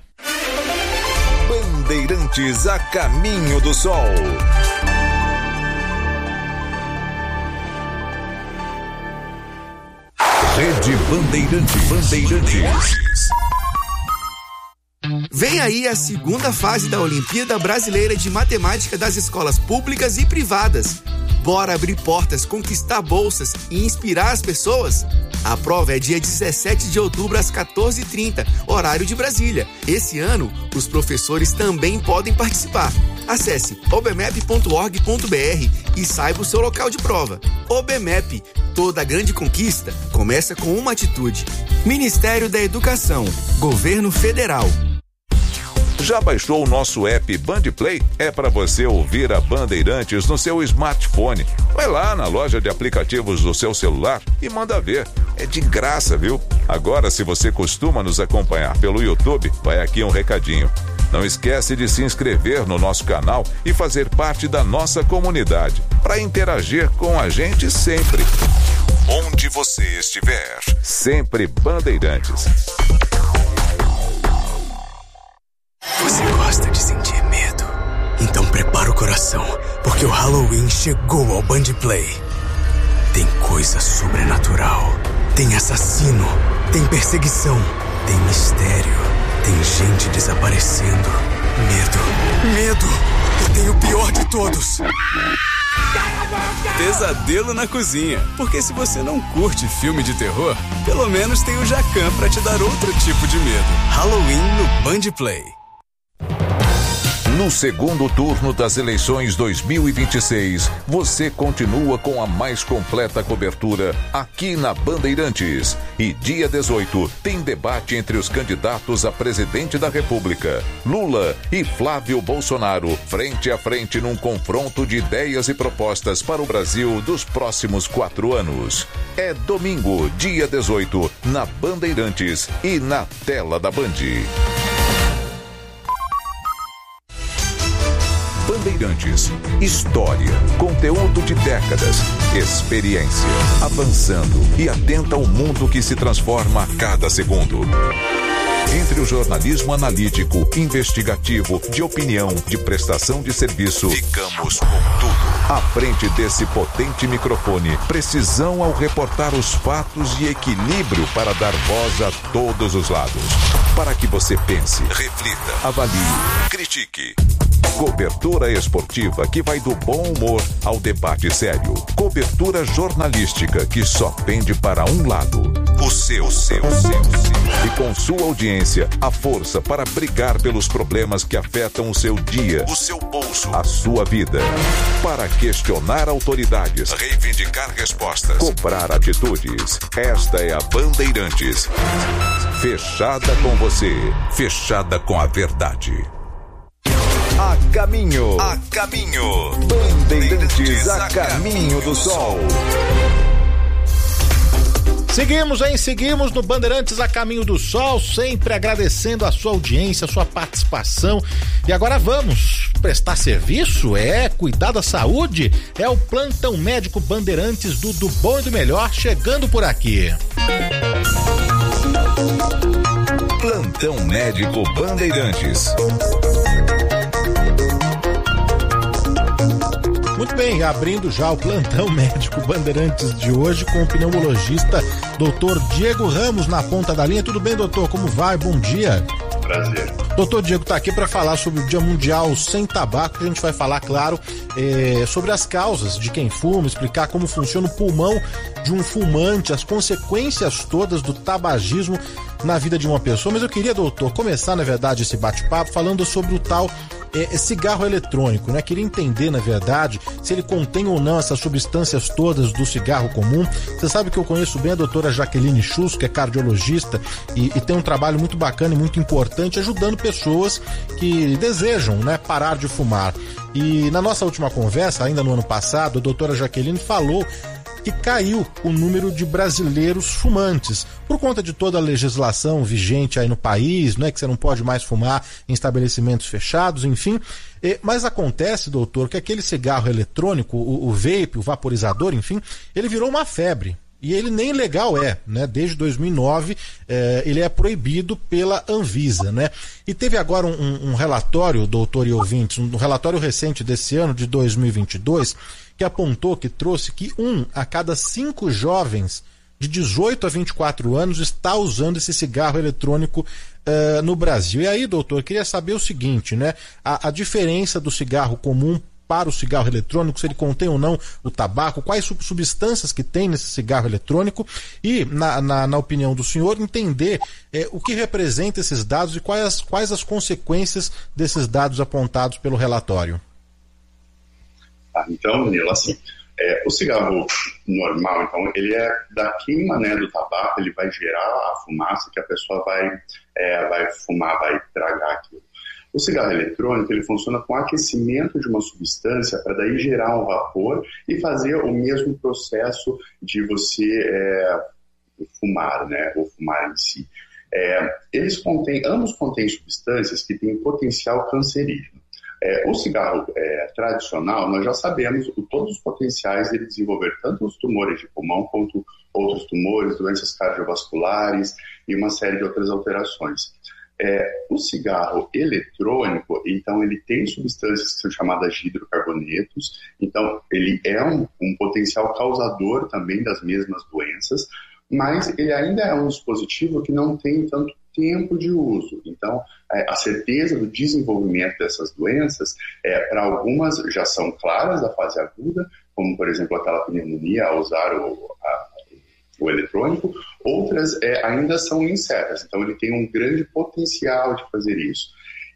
Bandeirantes a Caminho do Sol. Rede Bandeirantes. Vem aí a segunda fase da Olimpíada Brasileira de Matemática das escolas públicas e privadas. Bora abrir portas, conquistar bolsas e inspirar as pessoas? A prova é dia 17 de outubro às 14h30, horário de Brasília. Esse ano, os professores também podem participar. Acesse obmep.org.br e saiba o seu local de prova. OBMEP, toda grande conquista começa com uma atitude. Ministério da Educação, Governo Federal. Já baixou o nosso app Bandplay? É para você ouvir a Bandeirantes no seu smartphone. Vai lá na loja de aplicativos do seu celular e manda ver. É de graça, viu? Agora, se você costuma nos acompanhar pelo YouTube, vai aqui um recadinho. Não esquece de se inscrever no nosso canal e fazer parte da nossa comunidade, para interagir com a gente sempre. Onde você estiver, sempre Bandeirantes. Você gosta de sentir medo? Então prepara o coração, porque o Halloween chegou ao Bandplay. Tem coisa sobrenatural, tem assassino, tem perseguição, tem mistério, tem gente desaparecendo. Medo. E tem o pior de todos. Pesadelo na cozinha, porque se você não curte filme de terror, pelo menos tem o Jacan pra te dar outro tipo de medo. Halloween no Bandplay. No segundo turno das eleições 2026, você continua com a mais completa cobertura aqui na Bandeirantes. E dia 18 tem debate entre os candidatos a presidente da República, Lula e Flávio Bolsonaro, frente a frente num confronto de ideias e propostas para o Brasil dos próximos 4 anos. É domingo, dia 18, na Bandeirantes e na tela da Band. Bandeirantes, história, conteúdo de décadas, experiência, avançando e atenta ao mundo que se transforma a cada segundo. Entre o jornalismo analítico, investigativo, de opinião, de prestação de serviço, ficamos com tudo. À frente desse potente microfone, precisão ao reportar os fatos e equilíbrio para dar voz a todos os lados. Para que você pense, reflita, avalie, critique. Cobertura esportiva que vai do bom humor ao debate sério. Cobertura jornalística que só pende para um lado. O seu. E com sua audiência, a força para brigar pelos problemas que afetam o seu dia, o seu bolso, a sua vida. Para questionar autoridades, reivindicar respostas, cobrar atitudes. Esta é a Bandeirantes. Fechada com você, fechada com a verdade. A caminho. Bandeirantes a caminho do sol. Seguimos no Bandeirantes a Caminho do Sol, sempre agradecendo a sua audiência, a sua participação. E agora vamos prestar serviço? Cuidar da saúde? É o Plantão Médico Bandeirantes do Bom e do Melhor chegando por aqui. Plantão Médico Bandeirantes. Muito bem, abrindo já o Plantão Médico Bandeirantes de hoje com o pneumologista Dr. Diego Ramos na ponta da linha. Tudo bem, doutor? Como vai? Bom dia. Prazer. Doutor Diego está aqui para falar sobre o Dia Mundial Sem Tabaco. A gente vai falar, claro, sobre as causas de quem fuma, explicar como funciona o pulmão de um fumante, as consequências todas do tabagismo na vida de uma pessoa. Mas eu queria, doutor, começar, na verdade, esse bate-papo falando sobre o tal cigarro eletrônico, né? Queria entender, na verdade, se ele contém ou não essas substâncias todas do cigarro comum. Você sabe que eu conheço bem a doutora Jaqueline Schuss, que é cardiologista e tem um trabalho muito bacana e muito importante ajudando pessoas que desejam, né, parar de fumar. E na nossa última conversa, ainda no ano passado, a doutora Jaqueline falou que caiu o número de brasileiros fumantes, por conta de toda a legislação vigente aí no país, né, que você não pode mais fumar em estabelecimentos fechados, enfim. Mas acontece, doutor, que aquele cigarro eletrônico, o vape, o vaporizador, enfim, ele virou uma febre. E ele nem legal né? Desde 2009 ele é proibido pela Anvisa, né? E teve agora um relatório, doutor e ouvintes, um relatório recente desse ano, de 2022, que apontou, que trouxe que 1 a cada 5 jovens de 18 a 24 anos está usando esse cigarro eletrônico no Brasil. E aí, doutor, eu queria saber o seguinte, né? A diferença do cigarro comum para o cigarro eletrônico, se ele contém ou não o tabaco, quais substâncias que tem nesse cigarro eletrônico e, na opinião do senhor, entender o que representa esses dados e quais as consequências desses dados apontados pelo relatório. Então, Danilo, assim, o cigarro normal, então, ele é da queima, né, do tabaco, ele vai gerar a fumaça que a pessoa vai fumar, vai tragar aquilo. O cigarro eletrônico, ele funciona com aquecimento de uma substância para daí gerar um vapor e fazer o mesmo processo de você fumar, né, ou fumar em si. Ambos contêm substâncias que têm potencial cancerígeno. O cigarro tradicional, nós já sabemos todos os potenciais de desenvolver tanto os tumores de pulmão quanto outros tumores, doenças cardiovasculares e uma série de outras alterações. O cigarro eletrônico, então, ele tem substâncias que são chamadas de hidrocarbonetos, então ele é um potencial causador também das mesmas doenças, mas ele ainda é um dispositivo que não tem tanto tempo de uso. Então, a certeza do desenvolvimento dessas doenças, para algumas já são claras da fase aguda, como, por exemplo, aquela pneumonia ao usar o eletrônico, outras ainda são incertas. Então, ele tem um grande potencial de fazer isso.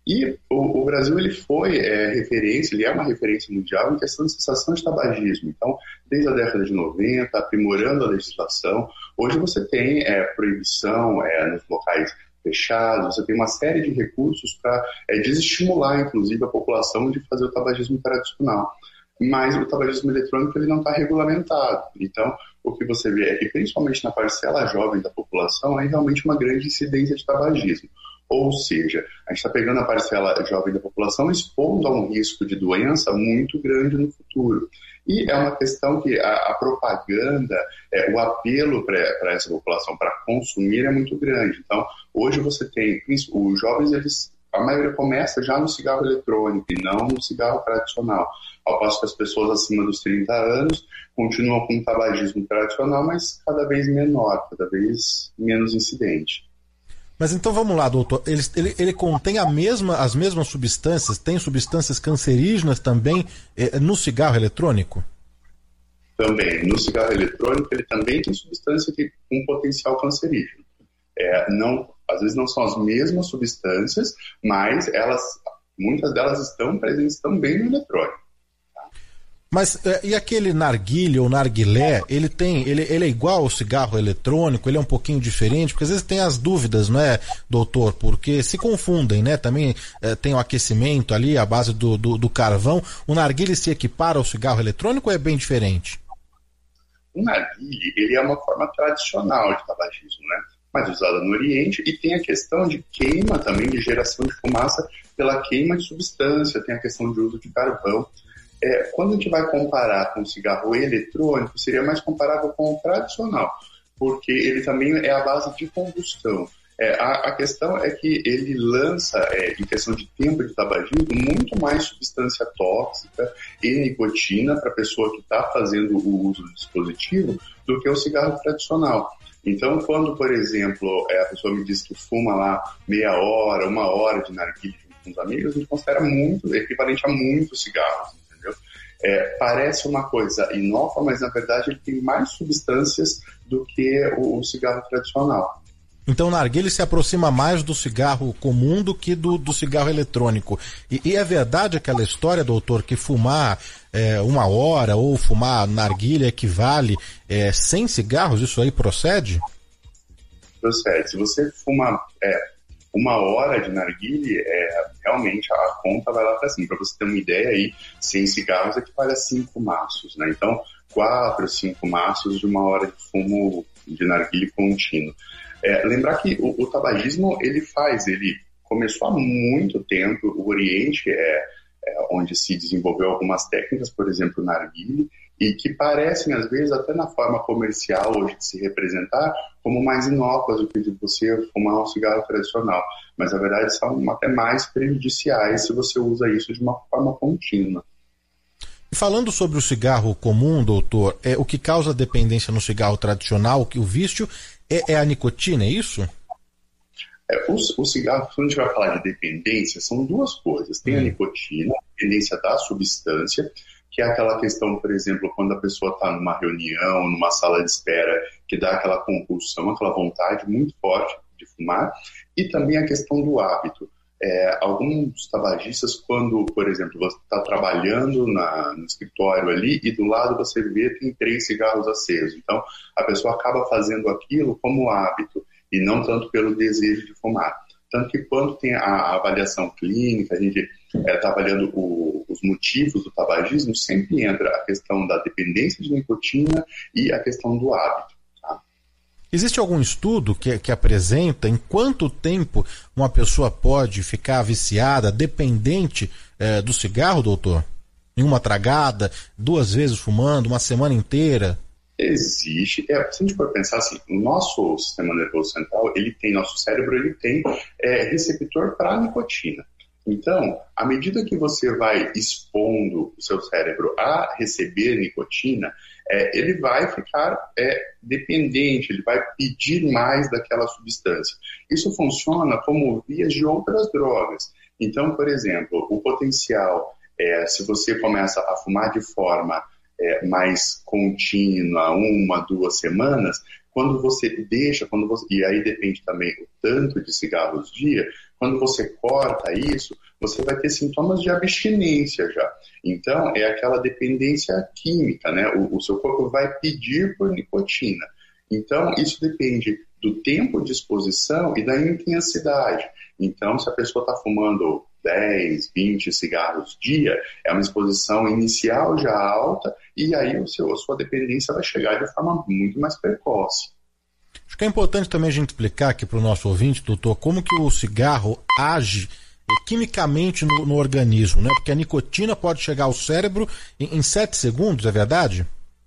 E o Brasil ele foi referência, ele é uma referência mundial em questão de cessação de tabagismo. Então, desde a década de 90, aprimorando a legislação, hoje você tem proibição nos locais fechados, você tem uma série de recursos para desestimular, inclusive, a população de fazer o tabagismo tradicional. Mas o tabagismo eletrônico ele não está regulamentado. Então, o que você vê é que, principalmente na parcela jovem da população, é realmente uma grande incidência de tabagismo. Ou seja, a gente está pegando a parcela jovem da população expondo a um risco de doença muito grande no futuro. E é uma questão que a propaganda, o apelo para essa população para consumir é muito grande. Então, hoje você tem, os jovens, a maioria começa já no cigarro eletrônico e não no cigarro tradicional. Ao passo que as pessoas acima dos 30 anos continuam com o tabagismo tradicional, mas cada vez menor, cada vez menos incidente. Mas então vamos lá, doutor. Ele contém as mesmas substâncias? Tem substâncias cancerígenas também no cigarro eletrônico? Também. No cigarro eletrônico ele também tem substância com potencial cancerígeno. Às vezes não são as mesmas substâncias, mas muitas delas estão presentes também no eletrônico. Mas e aquele narguilé ou narguilé, ele é igual ao cigarro eletrônico? Ele é um pouquinho diferente? Porque às vezes tem as dúvidas, não é, doutor? Porque se confundem, né? Também tem o aquecimento ali, a base do carvão. O narguilé se equipara ao cigarro eletrônico ou é bem diferente? O narguilé, ele é uma forma tradicional de tabagismo, né? Mas usada no Oriente, e tem a questão de queima também, de geração de fumaça pela queima de substância, tem a questão de uso de carvão. Quando a gente vai comparar com o cigarro eletrônico, seria mais comparável com o tradicional, porque ele também é a base de combustão. A questão é que ele lança, em questão de tempo de tabagismo, muito mais substância tóxica e nicotina para a pessoa que está fazendo o uso do dispositivo do que o cigarro tradicional. Então, quando, por exemplo, a pessoa me diz que fuma lá meia hora, 1 hora de narguilé com os amigos, a gente considera muito, equivalente a muitos cigarros. Parece uma coisa inócua, mas na verdade ele tem mais substâncias do que o cigarro tradicional. Então o narguilé se aproxima mais do cigarro comum do que do cigarro eletrônico. E é verdade aquela história, doutor, que fumar 1 hora ou fumar narguilé equivale 100 cigarros? Isso aí procede? Procede. Se você fuma 1 hora de narguilé, realmente a conta vai lá para cima. Para você ter uma ideia, aí, 100 cigarros equivale a 5 maços, né? Então, 4, 5 maços de 1 hora de fumo de narguilé contínuo. Lembrar que o tabagismo, ele começou há muito tempo. O Oriente onde se desenvolveu algumas técnicas, por exemplo, o narguilé, e que parecem, às vezes, até na forma comercial hoje de se representar, como mais inócuas do que de você fumar um cigarro tradicional. Mas, na verdade, são até mais prejudiciais se você usa isso de uma forma contínua. E falando sobre o cigarro comum, doutor, o que causa dependência no cigarro tradicional, que o vício, é a nicotina, é isso? O cigarro, quando a gente vai falar de dependência, são duas coisas. Tem a nicotina, a dependência da substância, que é aquela questão, por exemplo, quando a pessoa está numa reunião, numa sala de espera, que dá aquela compulsão, aquela vontade muito forte de fumar, e também a questão do hábito. Alguns tabagistas, quando, por exemplo, você está trabalhando no escritório ali e do lado você vê tem 3 cigarros acesos. Então, a pessoa acaba fazendo aquilo como hábito e não tanto pelo desejo de fumar. Tanto que quando tem a avaliação clínica, a gente está avaliando os motivos do tabagismo, sempre entra a questão da dependência de nicotina e a questão do hábito. Tá? Existe algum estudo que apresenta em quanto tempo uma pessoa pode ficar viciada, dependente do cigarro, doutor? Em uma tragada, 2 vezes fumando, uma semana inteira? Existe. Se a gente for pensar assim, o nosso sistema nervoso central, nosso cérebro, ele tem receptor para nicotina. Então, à medida que você vai expondo o seu cérebro a receber nicotina, ele vai ficar dependente, ele vai pedir mais daquela substância. Isso funciona como vias de outras drogas. Então, por exemplo, o potencial, se você começa a fumar de forma mais contínua, 1, 2 semanas, quando você deixa, e aí depende também o tanto de cigarros dia, Quando você corta isso, você vai ter sintomas de abstinência já. Então, é aquela dependência química, né? O seu corpo vai pedir por nicotina. Então, isso depende do tempo de exposição e da intensidade. Então, se a pessoa está fumando 10, 20 cigarros dia, é uma exposição inicial já alta, e aí a sua dependência vai chegar de forma muito mais precoce. Acho que é importante também a gente explicar aqui para o nosso ouvinte, doutor, como que o cigarro age quimicamente no organismo, né? Porque a nicotina pode chegar ao cérebro em 7 segundos, é verdade?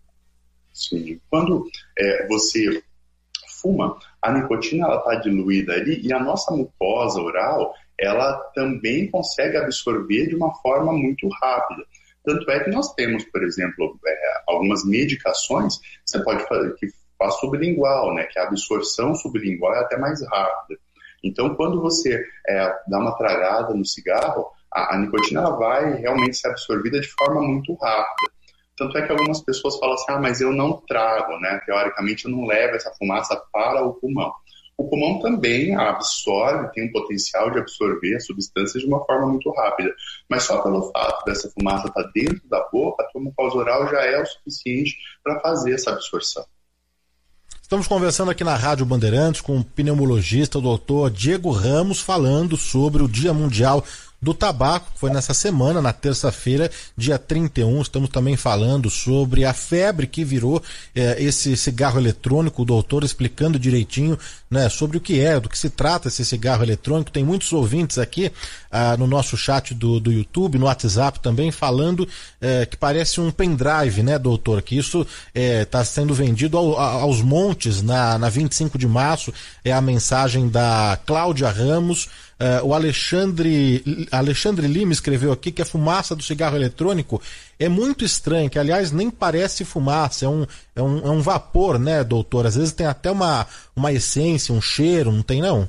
Sim. Quando você fuma, a nicotina está diluída ali e a nossa mucosa oral, ela também consegue absorver de uma forma muito rápida. Tanto é que nós temos, por exemplo, algumas medicações que você pode fazer, que faz sublingual, né? Que a absorção sublingual é até mais rápida. Então, quando você dá uma tragada no cigarro, a nicotina ela vai realmente ser absorvida de forma muito rápida. Tanto é que algumas pessoas falam assim, mas eu não trago, né? Teoricamente, eu não levo essa fumaça para o pulmão. O pulmão também absorve, tem um potencial de absorver substâncias de uma forma muito rápida. Mas só pelo fato dessa fumaça estar dentro da boca, a tua mucosa oral já é o suficiente para fazer essa absorção. Estamos conversando aqui na Rádio Bandeirantes com o pneumologista, o doutor Diego Ramos, falando sobre o Dia Mundial do Tabaco, que foi nessa semana, na terça-feira, dia 31. Estamos também falando sobre a febre que virou esse cigarro eletrônico, o doutor explicando direitinho, né, sobre o que é, do que se trata esse cigarro eletrônico. Tem muitos ouvintes aqui no nosso chat do YouTube, no WhatsApp também, falando que parece um pendrive, né, doutor, que isso está sendo vendido aos montes na 25 de março. É a mensagem da Cláudia Ramos. O Alexandre Lima escreveu aqui que a fumaça do cigarro eletrônico é muito estranha, que aliás nem parece fumaça, é um vapor, né, doutor? Às vezes tem até uma essência, um cheiro, não tem não?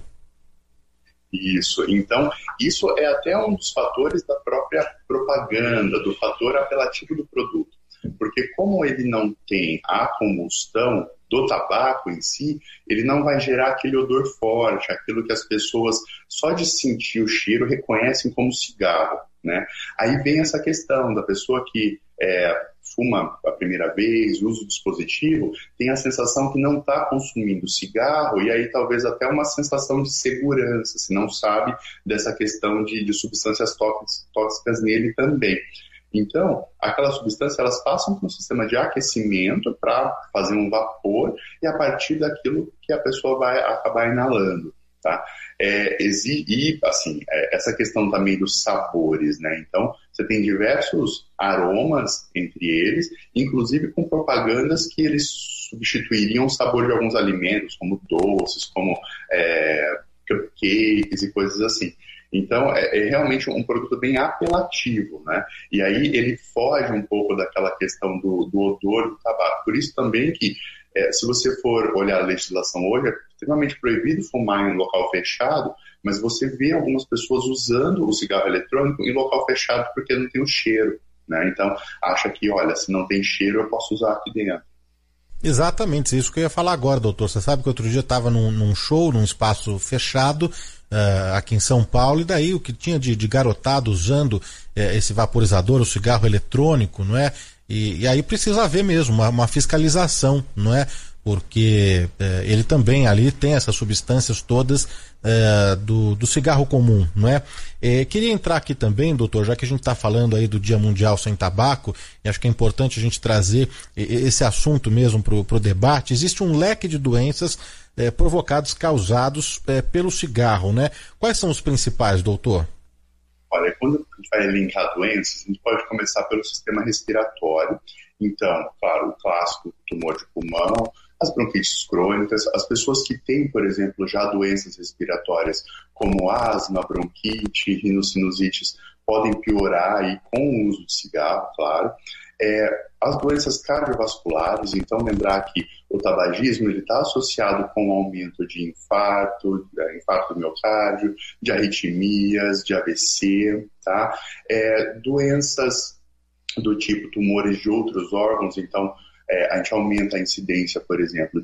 Isso, então isso é até um dos fatores da própria propaganda, do fator apelativo do produto. Porque como ele não tem a combustão do tabaco em si, ele não vai gerar aquele odor forte, aquilo que as pessoas, só de sentir o cheiro, reconhecem como cigarro, né? Aí vem essa questão da pessoa que fuma a primeira vez, usa o dispositivo, tem a sensação que não está consumindo cigarro, e aí talvez até uma sensação de segurança, se não sabe dessa questão de substâncias tóxicas nele também. Então, aquelas substâncias, elas passam por um sistema de aquecimento para fazer um vapor e a partir daquilo que a pessoa vai acabar inalando, tá? Essa questão também dos sabores, né? Então, você tem diversos aromas entre eles, inclusive com propagandas que eles substituiriam o sabor de alguns alimentos, como doces, como cupcakes e coisas assim. Então, é realmente um produto bem apelativo, né? E aí ele foge um pouco daquela questão do odor do tabaco. Por isso também que, se você for olhar a legislação hoje, é extremamente proibido fumar em um local fechado, mas você vê algumas pessoas usando o cigarro eletrônico em local fechado porque não tem o cheiro, né? Então, acha que, olha, se não tem cheiro, eu posso usar aqui dentro. Exatamente, é isso que eu ia falar agora, doutor. Você sabe que outro dia eu estava num show, num espaço fechado, aqui em São Paulo, e daí o que tinha de garotado usando esse vaporizador, o cigarro eletrônico, não é? E aí precisa haver mesmo uma fiscalização, não é? Porque ele também ali tem essas substâncias todas do cigarro comum, não é? Queria entrar aqui também, doutor, já que a gente está falando aí do Dia Mundial Sem Tabaco, e acho que é importante a gente trazer esse assunto mesmo para o debate. Existe um leque de doenças causados pelo cigarro, né? Quais são os principais, doutor? Olha, quando a gente vai elencar doenças, a gente pode começar pelo sistema respiratório. Então, claro, o clássico tumor de pulmão, as bronquites crônicas, as pessoas que têm, por exemplo, já doenças respiratórias como asma, bronquite, rinossinusites, podem piorar aí com o uso de cigarro, claro. As doenças cardiovasculares, então lembrar que o tabagismo está associado com o aumento de infarto do miocárdio, de arritmias, de AVC, tá? Doenças do tipo tumores de outros órgãos, então a gente aumenta a incidência, por exemplo, de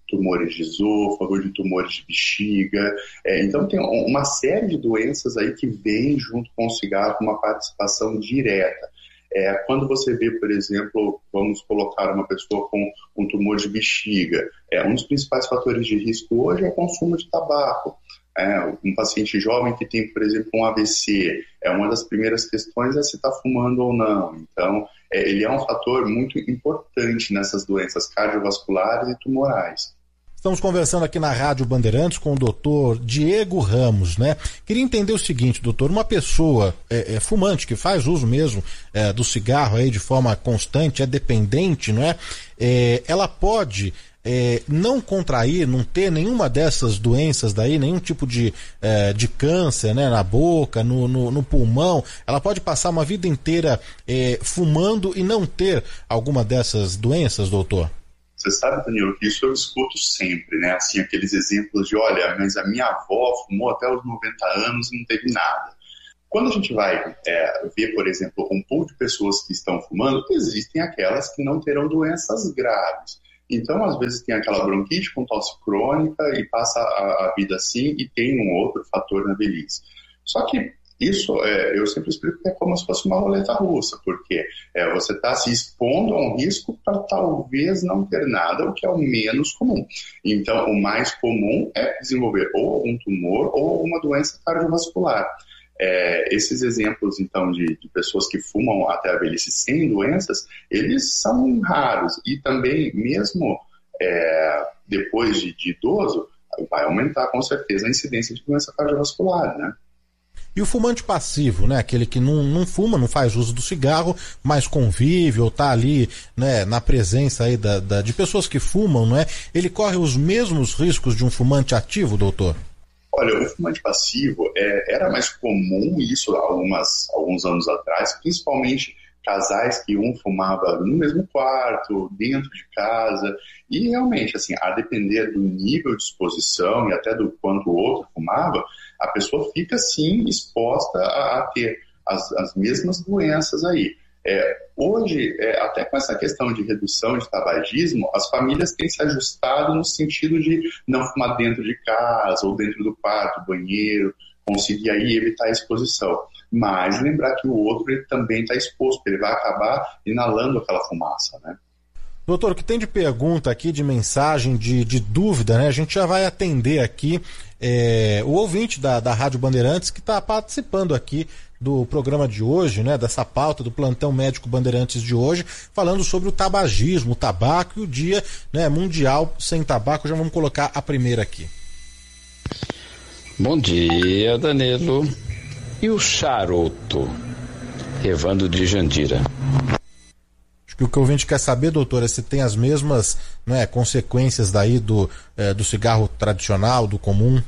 tumores de esôfago, de tumores de bexiga. Então tem uma série de doenças aí que vem junto com o cigarro com uma participação direta. Quando você vê, por exemplo, vamos colocar uma pessoa com um tumor de bexiga, um dos principais fatores de risco hoje é o consumo de tabaco. Um paciente jovem que tem, por exemplo, um AVC, uma das primeiras questões é se está fumando ou não. Então, ele é um fator muito importante nessas doenças cardiovasculares e tumorais. Estamos conversando aqui na Rádio Bandeirantes com o doutor Diego Ramos, né? Queria entender o seguinte, doutor, uma pessoa fumante, que faz uso mesmo do cigarro aí de forma constante, é dependente, não é? Ela pode não contrair, não ter nenhuma dessas doenças daí, nenhum tipo de câncer, né, na boca, no pulmão. Ela pode passar uma vida inteira fumando e não ter alguma dessas doenças, doutor? Você sabe, Danilo, que isso eu escuto sempre, né? Assim, aqueles exemplos de, olha, mas a minha avó fumou até os 90 anos e não teve nada. Quando a gente vai ver, por exemplo, um pool de pessoas que estão fumando, existem aquelas que não terão doenças graves. Então, às vezes, tem aquela bronquite com tosse crônica e passa a vida assim e tem um outro fator na velhice. Só que isso, eu sempre explico que é como se fosse uma roleta russa, porque você está se expondo a um risco para talvez não ter nada, o que é o menos comum. Então, o mais comum é desenvolver ou algum tumor ou alguma doença cardiovascular. Esses exemplos, então, de pessoas que fumam até a velhice sem doenças, eles são raros. E também, mesmo depois de idoso, vai aumentar com certeza a incidência de doença cardiovascular, né? E o fumante passivo, né? Aquele que não fuma, não faz uso do cigarro, mas convive ou está ali, né, na presença aí de pessoas que fumam, não é? Ele corre os mesmos riscos de um fumante ativo, doutor? Olha, o fumante passivo era mais comum isso alguns anos atrás, principalmente casais que um fumava no mesmo quarto, dentro de casa, e realmente, assim, a depender do nível de exposição e até do quanto o outro fumava, a pessoa fica, sim, exposta a ter as mesmas doenças aí. Hoje, até com essa questão de redução de tabagismo, as famílias têm se ajustado no sentido de não fumar dentro de casa ou dentro do quarto, banheiro, conseguir aí evitar a exposição. Mas lembrar que o outro ele também está exposto, ele vai acabar inalando aquela fumaça, né? Doutor, o que tem de pergunta aqui, de mensagem, de dúvida, né? A gente já vai atender aqui o ouvinte da Rádio Bandeirantes que está participando aqui do programa de hoje, né? Dessa pauta do Plantão Médico Bandeirantes de hoje, falando sobre o tabagismo, o tabaco e o Dia, né, Mundial Sem Tabaco. Já vamos colocar a primeira aqui. Bom dia, Danilo. E o charuto? Evandro de Jandira. Acho que o que o ouvinte quer saber, doutor, é se tem as mesmas, né, consequências daí do cigarro tradicional, do comum.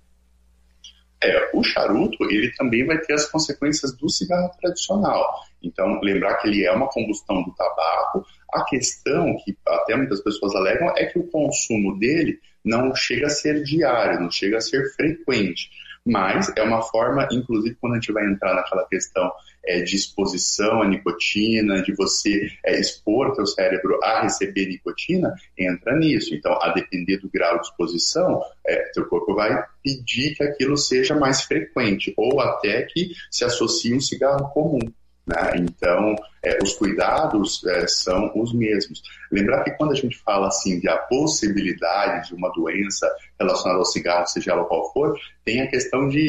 O charuto, ele também vai ter as consequências do cigarro tradicional. Então, lembrar que ele é uma combustão do tabaco. A questão que até muitas pessoas alegam é que o consumo dele não chega a ser diário, não chega a ser frequente. Mas é uma forma, inclusive quando a gente vai entrar naquela questão de exposição à nicotina, de você expor teu cérebro a receber nicotina, entra nisso. Então, a depender do grau de exposição, teu corpo vai pedir que aquilo seja mais frequente, ou até que se associe um cigarro comum, né? Então, os cuidados são os mesmos. Lembrar que quando a gente fala assim de a possibilidade de uma doença relacionada ao cigarro, seja ela qual for, tem a questão do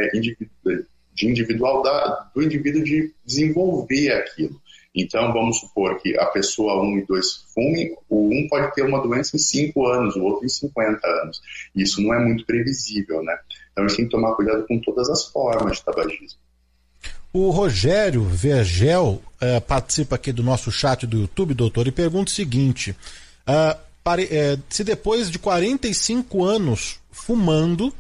indivíduo de desenvolver aquilo. Então, vamos supor que a pessoa 1 e 2 fumem, o um pode ter uma doença em 5 anos, o outro em 50 anos. Isso não é muito previsível, né? Então, a gente tem que tomar cuidado com todas as formas de tabagismo. O Rogério Vergel participa aqui do nosso chat do YouTube, doutor, e pergunta o seguinte: se depois de 45 anos fumando,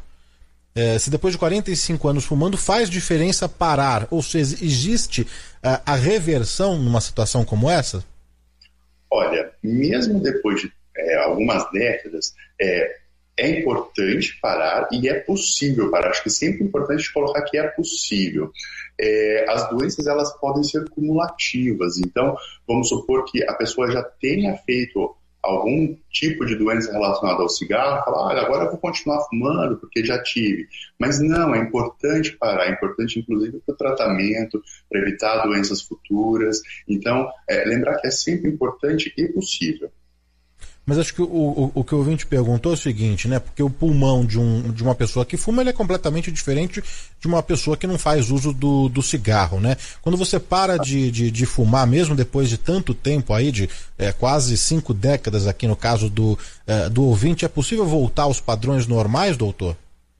faz diferença parar? Ou seja, existe a reversão numa situação como essa? Olha, mesmo depois de algumas décadas, é importante parar e é possível parar. Acho que sempre é importante colocar que é possível. As doenças, elas podem ser cumulativas. Então, vamos supor que a pessoa já tenha feito algum tipo de doença relacionada ao cigarro, fala, olha, agora eu vou continuar fumando porque já tive. Mas não, é importante parar, é importante inclusive para o tratamento, para evitar doenças futuras. Então, lembrar que é sempre importante e possível. Mas acho que o que o ouvinte perguntou é o seguinte, né? Porque o pulmão de uma pessoa que fuma, ele é completamente diferente de uma pessoa que não faz uso do cigarro, né? Quando você para de fumar, mesmo depois de tanto tempo aí, de quase 5 décadas aqui no caso do ouvinte, é possível voltar aos padrões normais, doutor?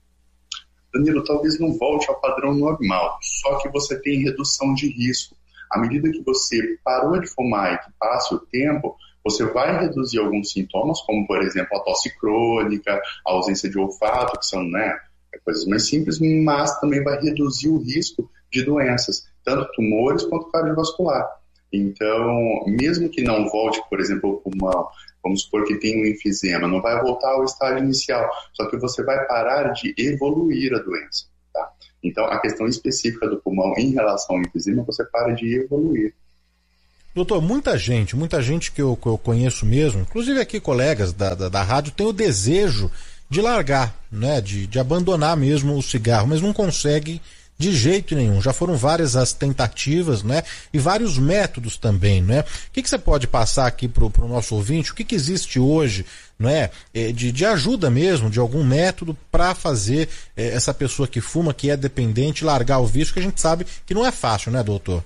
Danilo, talvez não volte ao padrão normal, só que você tem redução de risco. À medida que você parou de fumar e que passa o tempo, você vai reduzir alguns sintomas, como, por exemplo, a tosse crônica, a ausência de olfato, que são coisas mais simples, mas também vai reduzir o risco de doenças, tanto tumores quanto cardiovascular. Então, mesmo que não volte, por exemplo, o pulmão, vamos supor que tem um enfisema, não vai voltar ao estágio inicial, só que você vai parar de evoluir a doença. Tá? Então, a questão específica do pulmão em relação ao enfisema, você para de evoluir. Doutor, muita gente que eu conheço mesmo, inclusive aqui colegas da rádio, tem o desejo de largar, né, de abandonar mesmo o cigarro, mas não consegue de jeito nenhum. Já foram várias as tentativas, né, e vários métodos também, né? O que você pode passar aqui pro nosso ouvinte? O que existe hoje, né, de ajuda mesmo, de algum método para fazer essa pessoa que fuma, que é dependente, largar o vício, que a gente sabe que não é fácil, né, doutor?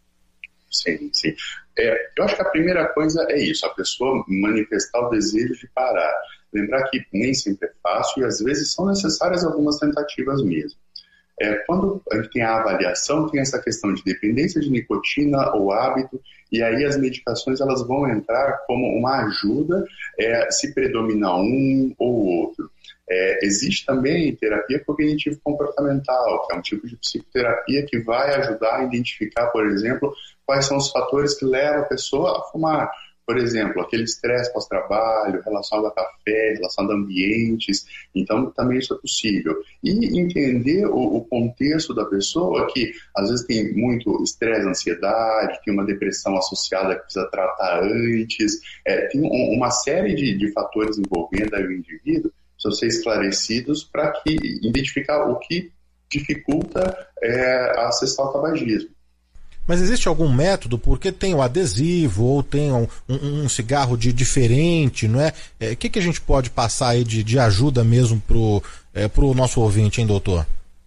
Sim. Eu acho que a primeira coisa é isso, a pessoa manifestar o desejo de parar. Lembrar que nem sempre é fácil e às vezes são necessárias algumas tentativas mesmo. Quando a gente tem a avaliação, tem essa questão de dependência de nicotina ou hábito, e aí as medicações elas vão entrar como uma ajuda se predominar um ou outro. Existe também terapia cognitivo-comportamental, que é um tipo de psicoterapia que vai ajudar a identificar, por exemplo, quais são os fatores que levam a pessoa a fumar. Por exemplo, aquele estresse pós-trabalho, relacionado a café, relacionado a ambientes. Então, também isso é possível. E entender o contexto da pessoa, que às vezes tem muito estresse, ansiedade, tem uma depressão associada que precisa tratar antes. Tem uma série de fatores envolvendo aí o indivíduo, precisam ser esclarecidos para identificar o que dificulta acessar o tabagismo. Mas existe algum método, porque tem o adesivo ou tem um cigarro diferente, não é? O que a gente pode passar aí de ajuda mesmo pro nosso ouvinte, hein, doutor?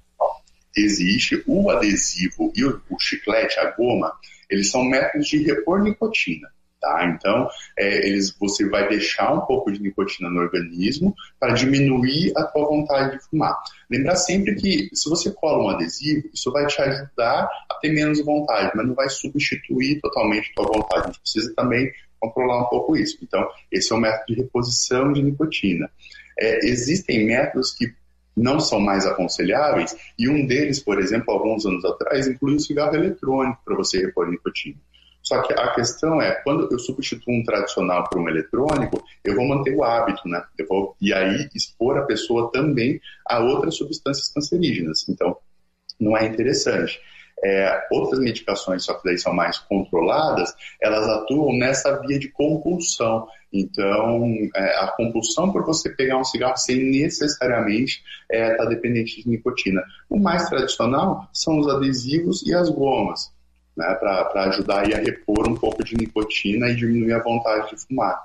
Existe o adesivo e o chiclete, a goma, eles são métodos de repor nicotina. Tá? Então, você vai deixar um pouco de nicotina no organismo para diminuir a tua vontade de fumar. Lembrar sempre que se você cola um adesivo, isso vai te ajudar a ter menos vontade, mas não vai substituir totalmente a tua vontade. A gente precisa também controlar um pouco isso. Então, esse é um método de reposição de nicotina. Existem métodos que não são mais aconselháveis, e um deles, por exemplo, alguns anos atrás, inclui o cigarro eletrônico para você repor nicotina. Só que a questão quando eu substituo um tradicional por um eletrônico, eu vou manter o hábito, né? E aí expor a pessoa também a outras substâncias cancerígenas. Então, não é interessante. Outras medicações, só que daí são mais controladas, elas atuam nessa via de compulsão. Então, a compulsão por você pegar um cigarro sem necessariamente estar dependente de nicotina. O mais tradicional são os adesivos e as gomas, né, para ajudar aí a repor um pouco de nicotina e diminuir a vontade de fumar.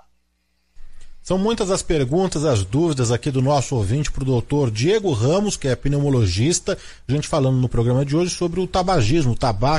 São muitas as perguntas, as dúvidas aqui do nosso ouvinte para o doutor Diego Ramos, que é pneumologista, a gente falando no programa de hoje sobre o tabagismo,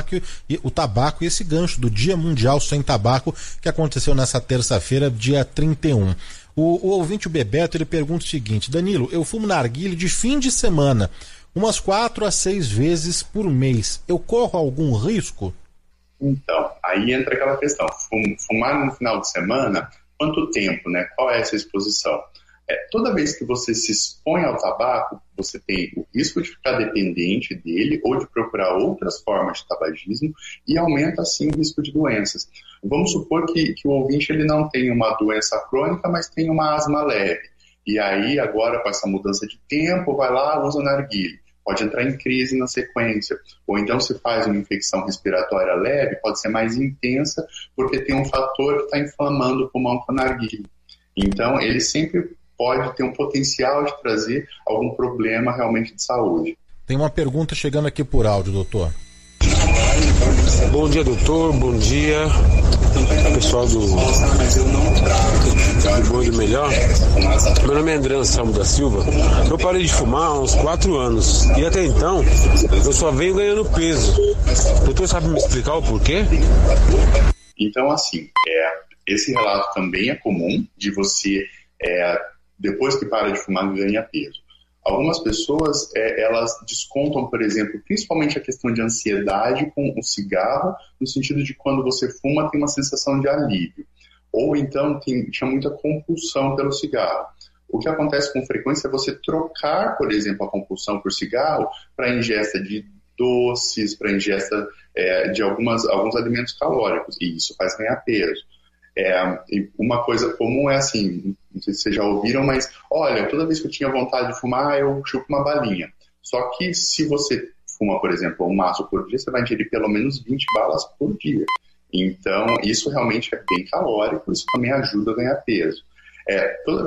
o tabaco e esse gancho do Dia Mundial Sem Tabaco, que aconteceu nessa terça-feira, dia 31. O ouvinte, o Bebeto, ele pergunta o seguinte: Danilo, eu fumo narguilé de fim de semana, umas 4 a 6 vezes por mês. Eu corro algum risco? Então, aí entra aquela questão. Fumar no final de semana, quanto tempo, né? Qual é essa exposição? Toda vez que você se expõe ao tabaco, você tem o risco de ficar dependente dele ou de procurar outras formas de tabagismo e aumenta, assim, o risco de doenças. Vamos supor que o ouvinte ele não tem uma doença crônica, mas tem uma asma leve. E aí, agora, com essa mudança de tempo, vai lá, usa narguilé. pode entrar em crise na sequência. Ou então, se faz uma infecção respiratória leve, pode ser mais intensa, porque tem um fator que está inflamando o pulmão com a narguilha. Então, ele sempre pode ter um potencial de trazer algum problema realmente de saúde. Tem uma pergunta chegando aqui por áudio, doutor. Bom dia, doutor. Bom dia, pessoal do Bom de Melhor. Meu nome é André Anselmo da Silva. Eu parei de fumar há uns 4 anos e até então eu só venho ganhando peso. O doutor sabe me explicar o porquê? Então, assim, esse relato também é comum de você, depois que para de fumar, ganha peso. Algumas pessoas, elas descontam, por exemplo, principalmente a questão de ansiedade com o cigarro, no sentido de quando você fuma tem uma sensação de alívio. Ou então tinha muita compulsão pelo cigarro. O que acontece com frequência é você trocar, por exemplo, a compulsão por cigarro para ingesta de doces, para ingesta de alguns alimentos calóricos, e isso faz ganhar peso. E uma coisa comum é assim, não sei se vocês já ouviram, mas olha, toda vez que eu tinha vontade de fumar, eu chupo uma balinha. Só que se você fuma, por exemplo, um maço por dia, você vai ingerir pelo menos 20 balas por dia. Então, isso realmente é bem calórico, isso também ajuda a ganhar peso. Toda